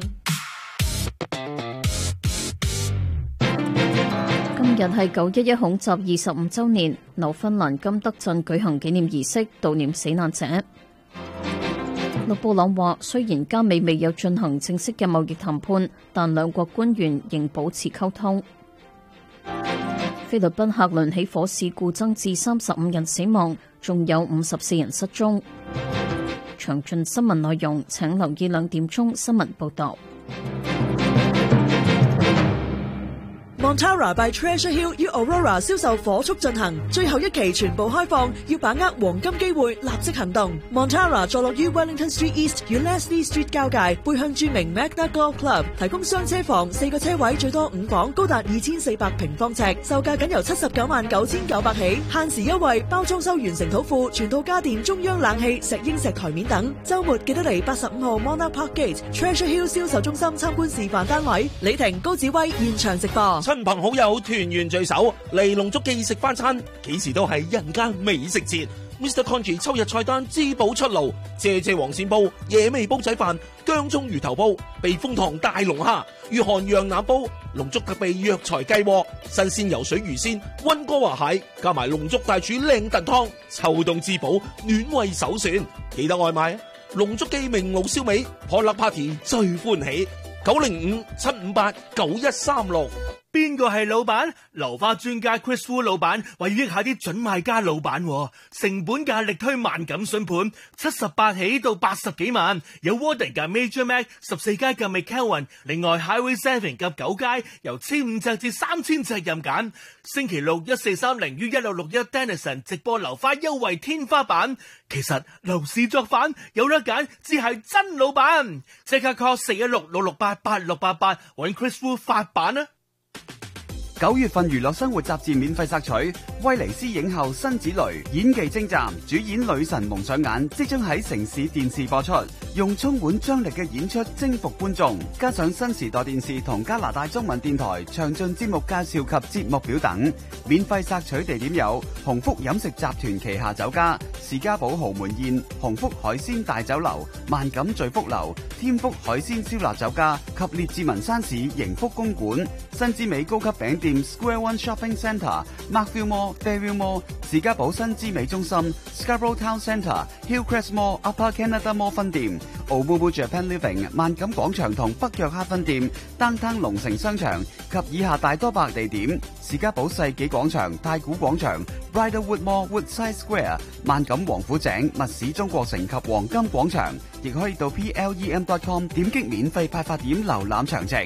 今日係911恐襲25週年，紐芬蘭金德鎮舉行紀念儀式，悼念死難者。陸布朗話：雖然加美未有進行正式嘅貿易談判，但兩國官員仍保持溝通。菲律賓客輪起火事故增至35人死亡，仲有54人失蹤。詳盡新聞內容請留意2點鐘新聞報導。 Montara by Treasure Hill 於 Aurora 銷售火速進行，最後一期全部開放，要把握黃金機會，立即行動。Montara 坐落於 Wellington Street East 與 Leslie Street 交界，背向著名 Magna Golf Club， 提供雙車房，4個車位，最多5房，高達2400平方尺，售價僅由799900起，限時優惠，包裝修完成土庫，全套家電、中央冷氣、石英石台面等。週末記得嚟85號 Monarch Park Gate Treasure Hill 銷售中心參觀示範單位。李婷、高子威現場直播。 親朋好友團圓聚首嚟龍竹記食翻餐，幾時都係人間美食節。Mr. Congee 秋日菜單滋補出爐，謝黃鱔煲、野味煲仔飯、薑葱魚頭煲、避風塘大龍蝦、御寒羊腩煲、龍竹特備藥材雞鍋、新鮮游水魚鮮、溫哥華蟹，加埋龍竹大廚靚燉湯，秋冬滋補暖胃首選。記得外賣啊！龍竹記明爐燒味，Potluck Party 最歡喜，905-758-9136。 邊個係老闆？流花專家 Chris Wu 老闆為要益下啲準買家老闆，成本價力推萬錦筍盤，78起到80幾萬，有 Warden 嘅 Major Mac 14階嘅 McKelvin， 另外 Highway 7及9階由1500隻至3000隻任揀。星期六1430於1661 Denison 直播流花優惠天花板。其實樓市作反有得揀，只係真老闆。即刻 call 416-668-8688揾 Chris Wu 發版啊 ！9月份娛樂生活雜誌免費索取，威尼斯影后辛芷蕾演技精湛，主演女神蒙上眼，即將喺城市電視播出，用充滿張力嘅演出征服觀眾，加上新時代電視同加拿大中文電台詳盡節目介紹及節目表等。免費索取地點有鴻福飲食集團旗下酒家、士嘉堡豪門宴、鴻福海鮮大酒樓、萬錦聚福樓、添福海鮮燒臘酒家及列治文山市盈福公館、新之美高級餅店Square One Shopping Centre、Markville Mall、Fairview Mall、士嘉堡新之美中心、Scarborough Town Centre、Hillcrest Mall、Upper Canada Mall 分店、Omumu Japan Living、萬錦廣場同北約克分店、Downtown 龍城商場及以下大多百地點：士嘉堡世紀廣場、太古廣場、Bridlewood Mall、Woodside Square、萬錦王府井、密市中國城及黃金廣場，亦可以到 plem.com 點擊免費派發點瀏覽詳情。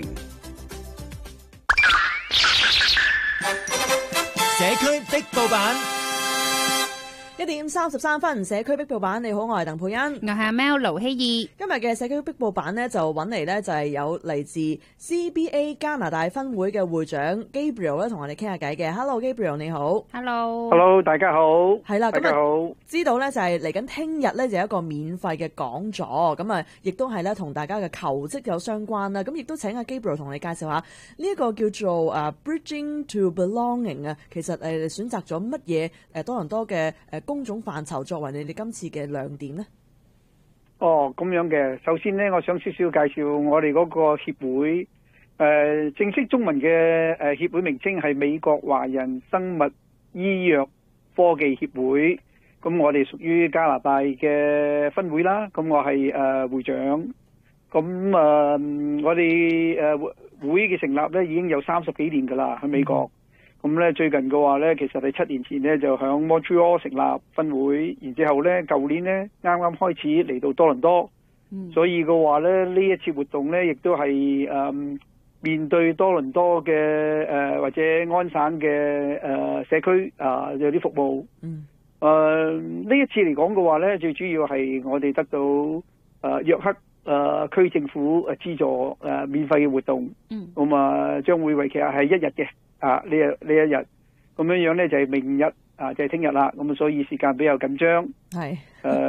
社區壁報版 1點33分，社區壁報版，你好，我係鄧佩欣， 我係阿 Mel 盧希義。 今日嘅社區壁報版呢，就揾嚟呢，就係有嚟自 CBA 加拿大分會嘅會長 Gabriel 咧，同我哋傾下偈嘅。Hello Gabriel，你好。 Hello，大家好。 係啦， 大家好。 知道呢，就係嚟緊聽日呢，就有一個免費嘅講座，咁啊亦都係咧同大家嘅求職有相關啦。咁亦都請阿 Gabriel 同你介紹下呢一個叫做Bridging to Belonging 啊。其實選擇咗乜嘢多倫多嘅工種範疇作為你哋今次嘅亮點呢？ 哦，咁樣嘅。首先呢，我想少少介紹我哋嗰個協會。正式中文嘅協會名稱係美國華人生物醫藥科技協會。咁我哋屬於加拿大嘅分會啦。咁我係會長。咁我哋會嘅成立咧已經有30幾年噶啦，喺美國。咁咧最近嘅話咧，其實係7年前咧就響 Montreal 成立分會，然之後咧舊年咧啱啱開始嚟到多倫多，所以嘅話咧呢一次活動咧亦都係面對多倫多嘅或者安省嘅社區有啲服務。呢一次嚟講嘅話咧，最主要係我哋得到約克區政府資助免費嘅活動，咁將會為期係1日嘅。呢一日咁樣咧就係明日就係聽日啦，咁所以時間比較緊張。係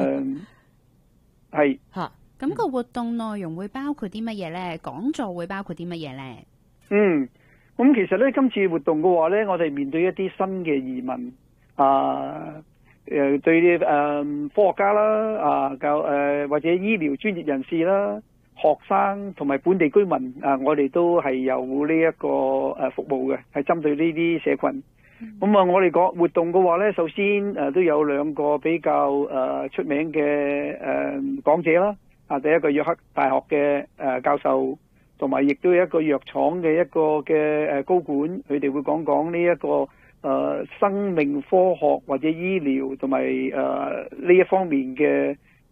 係吓，咁個活動內容會包括啲乜嘢咧？講座會包括啲乜嘢咧？ 咁其實咧今次活動嘅話咧，我哋面對一啲新嘅移民對啲科學家啦或者醫療專業人士啦、學生同埋本地居民我哋都係有呢一個服務嘅，係針對呢啲社群。咁我哋講活動嘅話咧，首先都有兩個比較出名嘅講者啦。第一個約克大學嘅教授，同埋亦都有一個藥廠嘅一個嘅高管，佢哋會講呢一個生命科學或者醫療同埋呢一方面嘅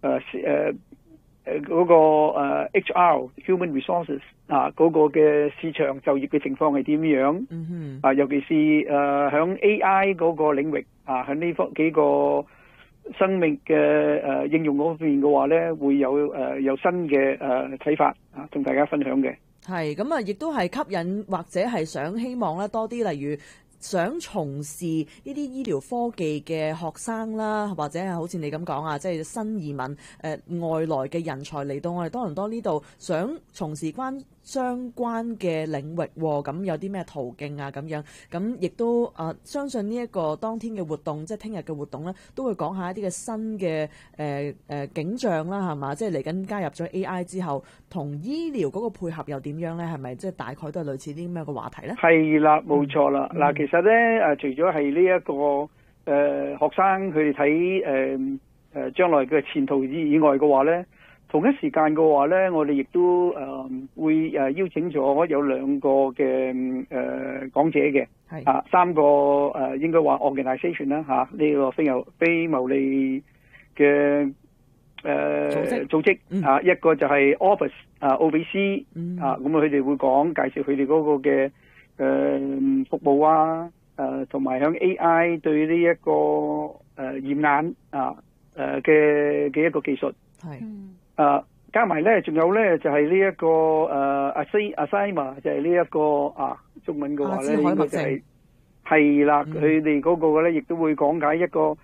嗰個HR human resources 嗰個嘅市場就業嘅情況係點樣？尤其是響 AI 嗰個領域響呢幾個生命嘅應用嗰方面嘅話咧，會有新嘅睇法同大家分享嘅。 係咁啊，亦都係吸引或者係想希望咧多啲，例如想從事呢啲醫療科技嘅學生啦，或者係好似你咁講啊，即係新移民外來嘅人才嚟到我哋多倫多呢度，想從事相關嘅領域，咁有啲咩途徑啊咁樣，咁亦都相信呢一個當天嘅活動，即係聽日嘅活動咧，都會講下一啲嘅新嘅景象啦，係嘛？即係嚟緊加入咗 AI 之後，同醫療嗰個配合又點樣咧？係咪即係大概都係類似啲咩嘅話題咧？係啦，冇錯啦。嗱，其實咧除咗係呢一個學生佢哋睇將來嘅前途以外嘅話咧，同一時間嘅話咧，我哋亦都會邀請咗有兩個嘅講者嘅，三個應該話 organisation 啦呢個非牟利嘅組織一個就係 Office OBC 咁佢哋會介紹佢哋嗰個嘅服務同埋響 AI 對呢一個驗眼嘅一個技術係加埋咧，仲有咧就係呢一個Alzheimer 就係呢一個中文嘅話咧，應該就係啦，佢哋嗰個咧亦都會講解一個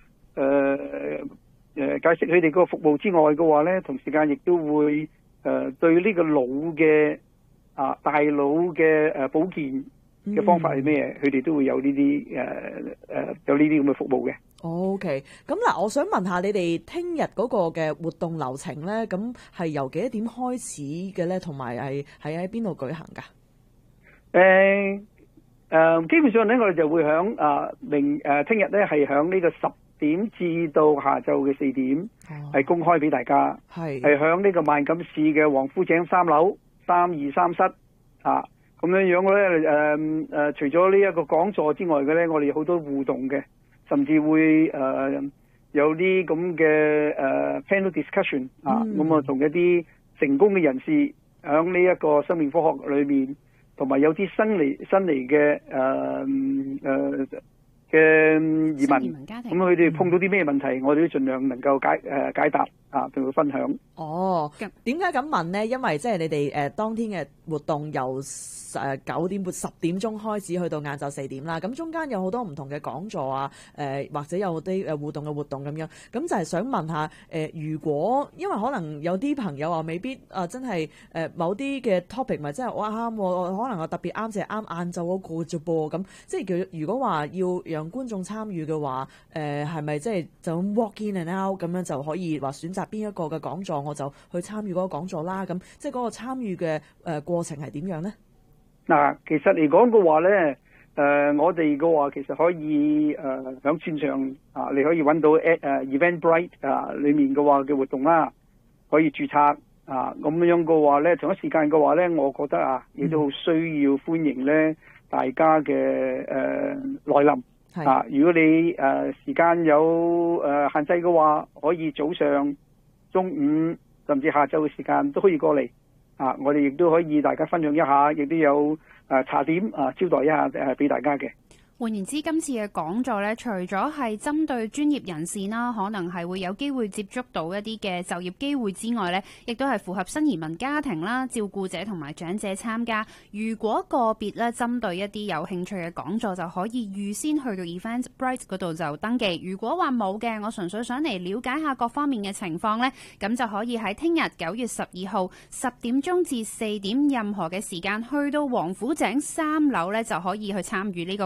解釋佢哋個服務之外嘅話咧，同時間亦都會對呢個腦嘅大腦嘅保健嘅方法係咩？佢哋都會有呢啲有呢啲咁嘅服務嘅。OK， 咁嗱，我想問下你哋聽日嗰個嘅活動流程咧，咁係由幾多點開始嘅咧？同埋係喺邊度舉行㗎？基本上咧，我哋就會響聽日咧係響呢個10點至到下晝嘅4點，係公開俾大家。係響呢個萬錦市嘅黃夫井3樓323室咁樣咧。除咗呢一個講座之外嘅咧，我哋有好多互動嘅。甚至會有啲咁嘅panel discussion 咁同一啲成功嘅人士喺呢一個生命科學裏面，同埋有啲新嚟嘅移民家庭，咁佢哋碰到啲咩問題，我哋都盡量能夠解答同佢分享。點解咁問呢？因為即係你哋當天嘅活動由9點半10點鐘開始，去到晏晝4點啦。咁中間有好多唔同嘅講座或者有啲互動嘅活動咁樣。咁就係想問下如果因為可能有啲朋友話未必真係某啲嘅 topic 咪真係我啱喎，可能我特別啱就係啱晏晝嗰個啫噃。咁即係如果話要讓觀眾參與嘅話，係咪即係就咁 walk in and out 咁樣就可以話選擇邊一個嘅講座我就去參與嗰個講座啦？咁即係嗰個參與嘅過程係點樣呢？嗱，其實嚟講嘅話咧，我哋嘅話其實可以響線上你可以揾到Eventbrite 裏面嘅話嘅活動啦，可以註冊咁樣嘅話咧，同一時間嘅話咧，我覺得亦都好需要歡迎咧大家嘅來臨如果你時間有限制嘅話，可以早上、中午甚至下晝嘅時間都可以過嚟。我哋亦都可以大家分享一下，亦都有茶點招待一下俾大家嘅。換言之，今次嘅講座咧，除咗係針對專業人士啦，可能係會有機會接觸到一啲嘅就業機會之外咧，亦都係符合新移民家庭啦、照顧者同埋長者參加。如果個別咧針對一啲有興趣嘅講座，就可以預先去到 Eventbrite 嗰度就登記。如果話冇嘅，我純粹想嚟了解下各方面嘅情況咧，咁就可以喺聽日9月12號10點鐘至4點任何嘅時間去到黃府井3樓咧，就可以去參與呢個講座。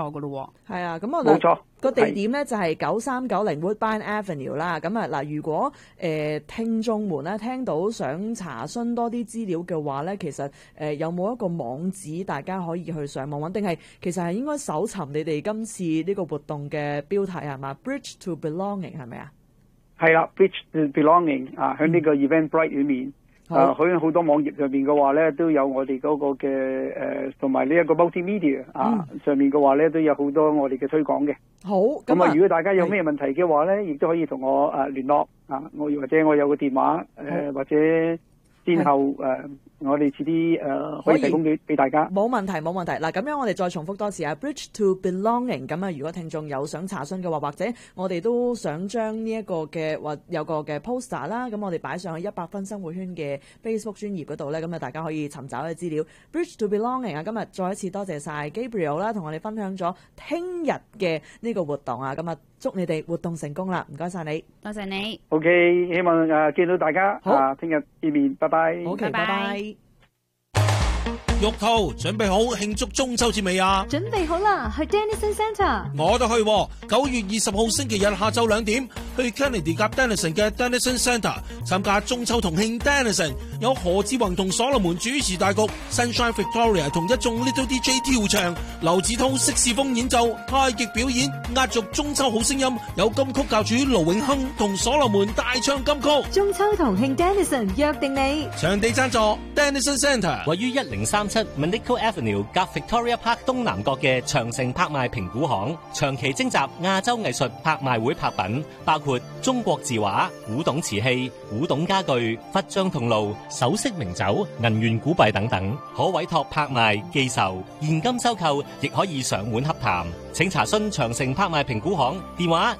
噶咯喎。 係啊，咁我冇錯。 個地點咧就係9390 Woodbine Avenue 啦。咁啊嗱，如果聽眾們咧聽到想查詢多啲資料嘅話咧，其實有冇一個網址大家可以去上網揾？定係其實係應該搜尋你哋今次呢個活動嘅標題係嘛 ？Bridge to Belonging 係咪啊？ 係啦 ，Bridge to Belonging 啊，喺呢個 Eventbrite 裏面。喺好多網頁上面嘅話咧，都有我哋嗰個嘅同埋呢一個 multimedia 上面嘅話咧，都有好多我哋嘅推廣嘅。 好， 咁啊，如果大家有咩問題嘅話咧，亦都可以同我聯絡我或者我有個電話或者之後我哋遲啲可以提供俾大家。 冇問題冇問題。嗱，咁樣我哋再重複多次啊 ，Bridge to Belonging。咁啊，如果聽眾有想查詢嘅話，或者我哋都想將呢一個嘅或有個嘅 poster 啦，咁我哋擺上去100分生活圈嘅 Facebook 專頁嗰度咧，咁啊大家可以尋找嘅資料。Bridge to Belonging 啊，今日再一次多謝晒 Gabriel 啦，同我哋分享咗聽日嘅呢個活動啊，咁啊祝你哋活動成功啦，唔該晒你， 多謝你。 OK， 希望見到大家，聽日見面，拜拜。 OK， 拜拜。 玉兔準備好慶祝中秋節未啊？ 準備好啦，去 Dennison Centre。 我都去，9月20號星期日下晝2點，去 Kennedy 夾 Dennison 嘅 Dennison Centre 參加中秋同慶 Dennison， 有何志宏同所羅門主持大局 ，Sunshine Victoria 同一眾 Little DJ 跳唱，劉子韜色士風演奏，太極表演，壓軸中秋好聲音，有金曲教主盧永亨同所羅門大唱金曲。 中秋同慶 Dennison 約定你， 場地贊助 Dennison Centre， 位於1037 Manico Avenue 夾 Victoria Park 東南角嘅長城拍賣評估行，長期徵集亞洲藝術拍賣會拍品，包括中國字畫、古董瓷器、古董家具、佛像銅爐、首飾名酒、銀元古幣等等，可委託拍賣、寄售、現金收購，亦可以上門洽談。請查詢長城拍賣評估行電話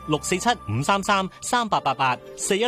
647-533-3888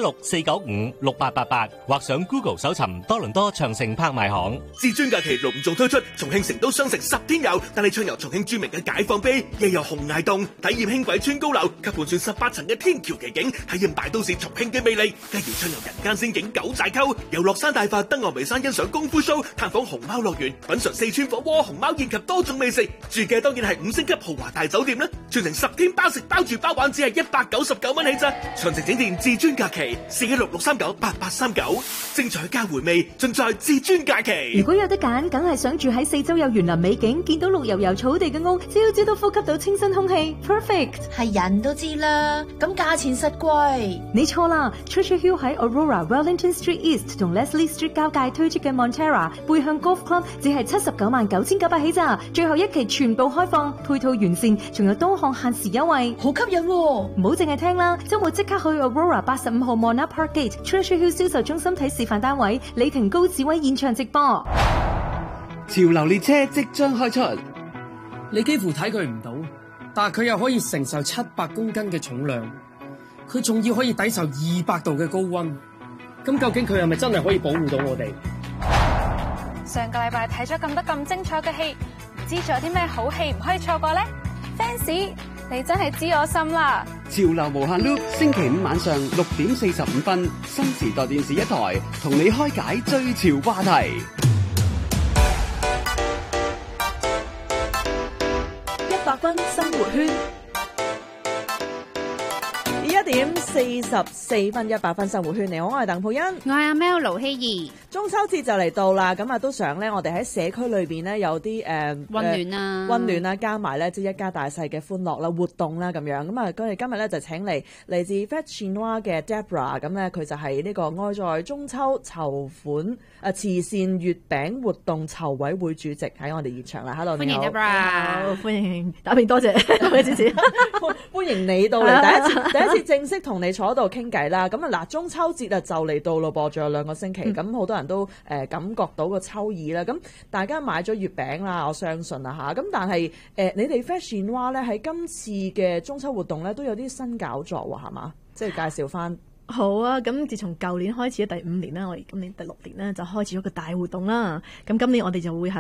416-495-6888，或上 Google 搜尋多倫多長城拍賣行。 至尊假期隆重推出重慶成都雙城10天遊，帶你暢遊重慶著名嘅解放碑，夜遊洪崖洞，體驗輕軌穿高樓及盤旋18層嘅天橋奇景，體驗大都市重慶嘅魅力。繼而暢遊人間仙境九寨溝，遊樂山大佛、登岸眉山欣賞功夫 show， 探訪熊貓樂園，品嘗四川火鍋、熊貓宴及多種美食。住嘅當然係5星級豪華大酒店啦，全程10天包食包住包玩，只係199蚊起咋。詳情請電至尊假期416-639-8839，精彩加回味盡在至尊假期。 如果有得揀，梗係想住喺四周有園林美景，見到綠油油草地嘅屋，朝朝都呼吸到清新空氣 ，perfect。 係人都知啦，咁價錢實貴。 你錯啦 ，Treasure Hill 喺 Aurora、Wellington Street East 同 Leslie Street 交界推出嘅 Montera 背向 Golf Club 只係799900起咋，最後一期全部開放，配套完善，仲有多項限時優惠， 好吸引喎！ 唔好淨係聽啦，周末即刻去 Aurora 85號 Monarch Park Gate Treasure Hill 銷售中心睇示範單位，李婷高志威現場直播。 潮流列車即將開出，你幾乎睇佢唔到，但係佢又可以承受700公斤嘅重量，佢仲要可以抵受200度嘅高溫。咁究竟佢係咪真係可以保護到我哋？ 上個禮拜睇咗咁多咁精彩嘅戲，唔知仲有啲咩好戲唔可以錯過呢？ Fans， 你真係知我心啦！ 潮流無限 loop， 星期5晚上6點45分，新時代電視一台，同你開解最潮話題。 100分生活圈。1點44分，100分生活圈。你好，我係鄧佩欣， 我係阿 Mel 盧希兒。 中秋節就嚟到啦，咁啊都想咧，我哋喺社區裏邊咧有啲溫暖啊， 加埋咧即係一家大細嘅歡樂啦、活動啦咁樣。咁啊，我哋今日咧就請嚟自 Fête Chinoise 嘅 Deborah， 咁咧佢就係呢個愛在中秋籌款慈善月餅活動籌委會主席喺我哋現場啦。Hello， 歡迎 Deborah， 歡迎打邊，多謝各位主持， 歡迎你到嚟，第一次正式同你坐喺度傾偈啦。咁啊嗱，中秋節啊就嚟到咯噃，仲有2個星期，咁好多人都感覺到個秋意啦。咁大家買咗月餅啦，我相信啦嚇。咁但係你哋 Fête Chinoise 咧喺今次嘅中秋活動咧都有啲新搞作喎，係嘛？即係介紹翻。 好啊，咁自從舊年開始第5年啦，我哋今年第6年咧就開始咗個大活動啦。咁今年我哋就會喺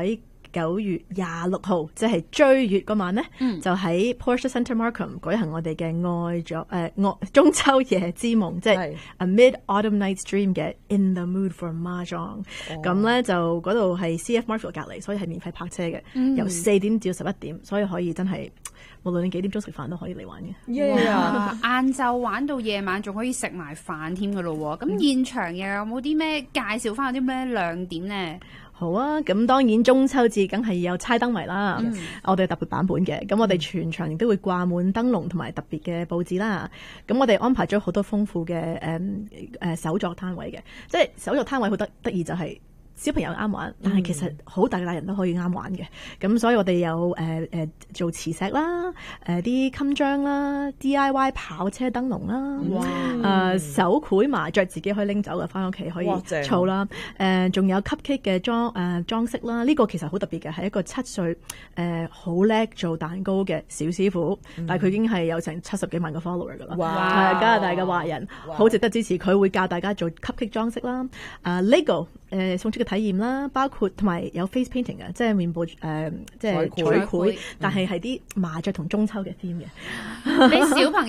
9月26號，即係追月嗰晚咧，就喺 Porsche Centre Markham 舉行我哋嘅中秋夜之夢，即係 A Mid-Autumn Night's Dream 嘅 In the Mood for Mahjong。咁咧就嗰度係 CF Marshall 隔離，所以係免費泊車嘅，由4點至11點，所以可以真係無論你幾點鐘食飯都可以嚟玩嘅。 晏晝玩到夜晚仲可以食埋飯添㗎咯喎！咁現場又有冇啲咩介紹翻有啲咩亮點呢？ 好啊，咁當然中秋節梗係有猜燈謎啦，我哋特別版本嘅，咁我哋全場亦都會掛滿燈籠同埋特別嘅佈置啦。咁我哋安排咗好多豐富嘅手作攤位嘅，即係手作攤位好得意就係小朋友啱玩，但係其實好大嘅大人都可以啱玩嘅。咁所以我哋有做磁石啦，啲襟章啦 ，DIY 跑車燈籠啦，手繪麻雀自己可以拎走嘅，翻屋企可以儲啦。仲有 cupcake 嘅裝飾啦，呢個其實好特別嘅，係一個7歲好叻做蛋糕嘅小師傅，但係佢已經係有成70幾萬個 follower 噶啦，係加拿大嘅華人，好值得支持。佢會教大家做 cupcake 裝飾啦，Lego 送出嘅體驗啦，包括同埋有 face painting 嘅，即係面部即係彩繪，但係啲麻雀同中秋嘅 theme 嘅， 俾小朋友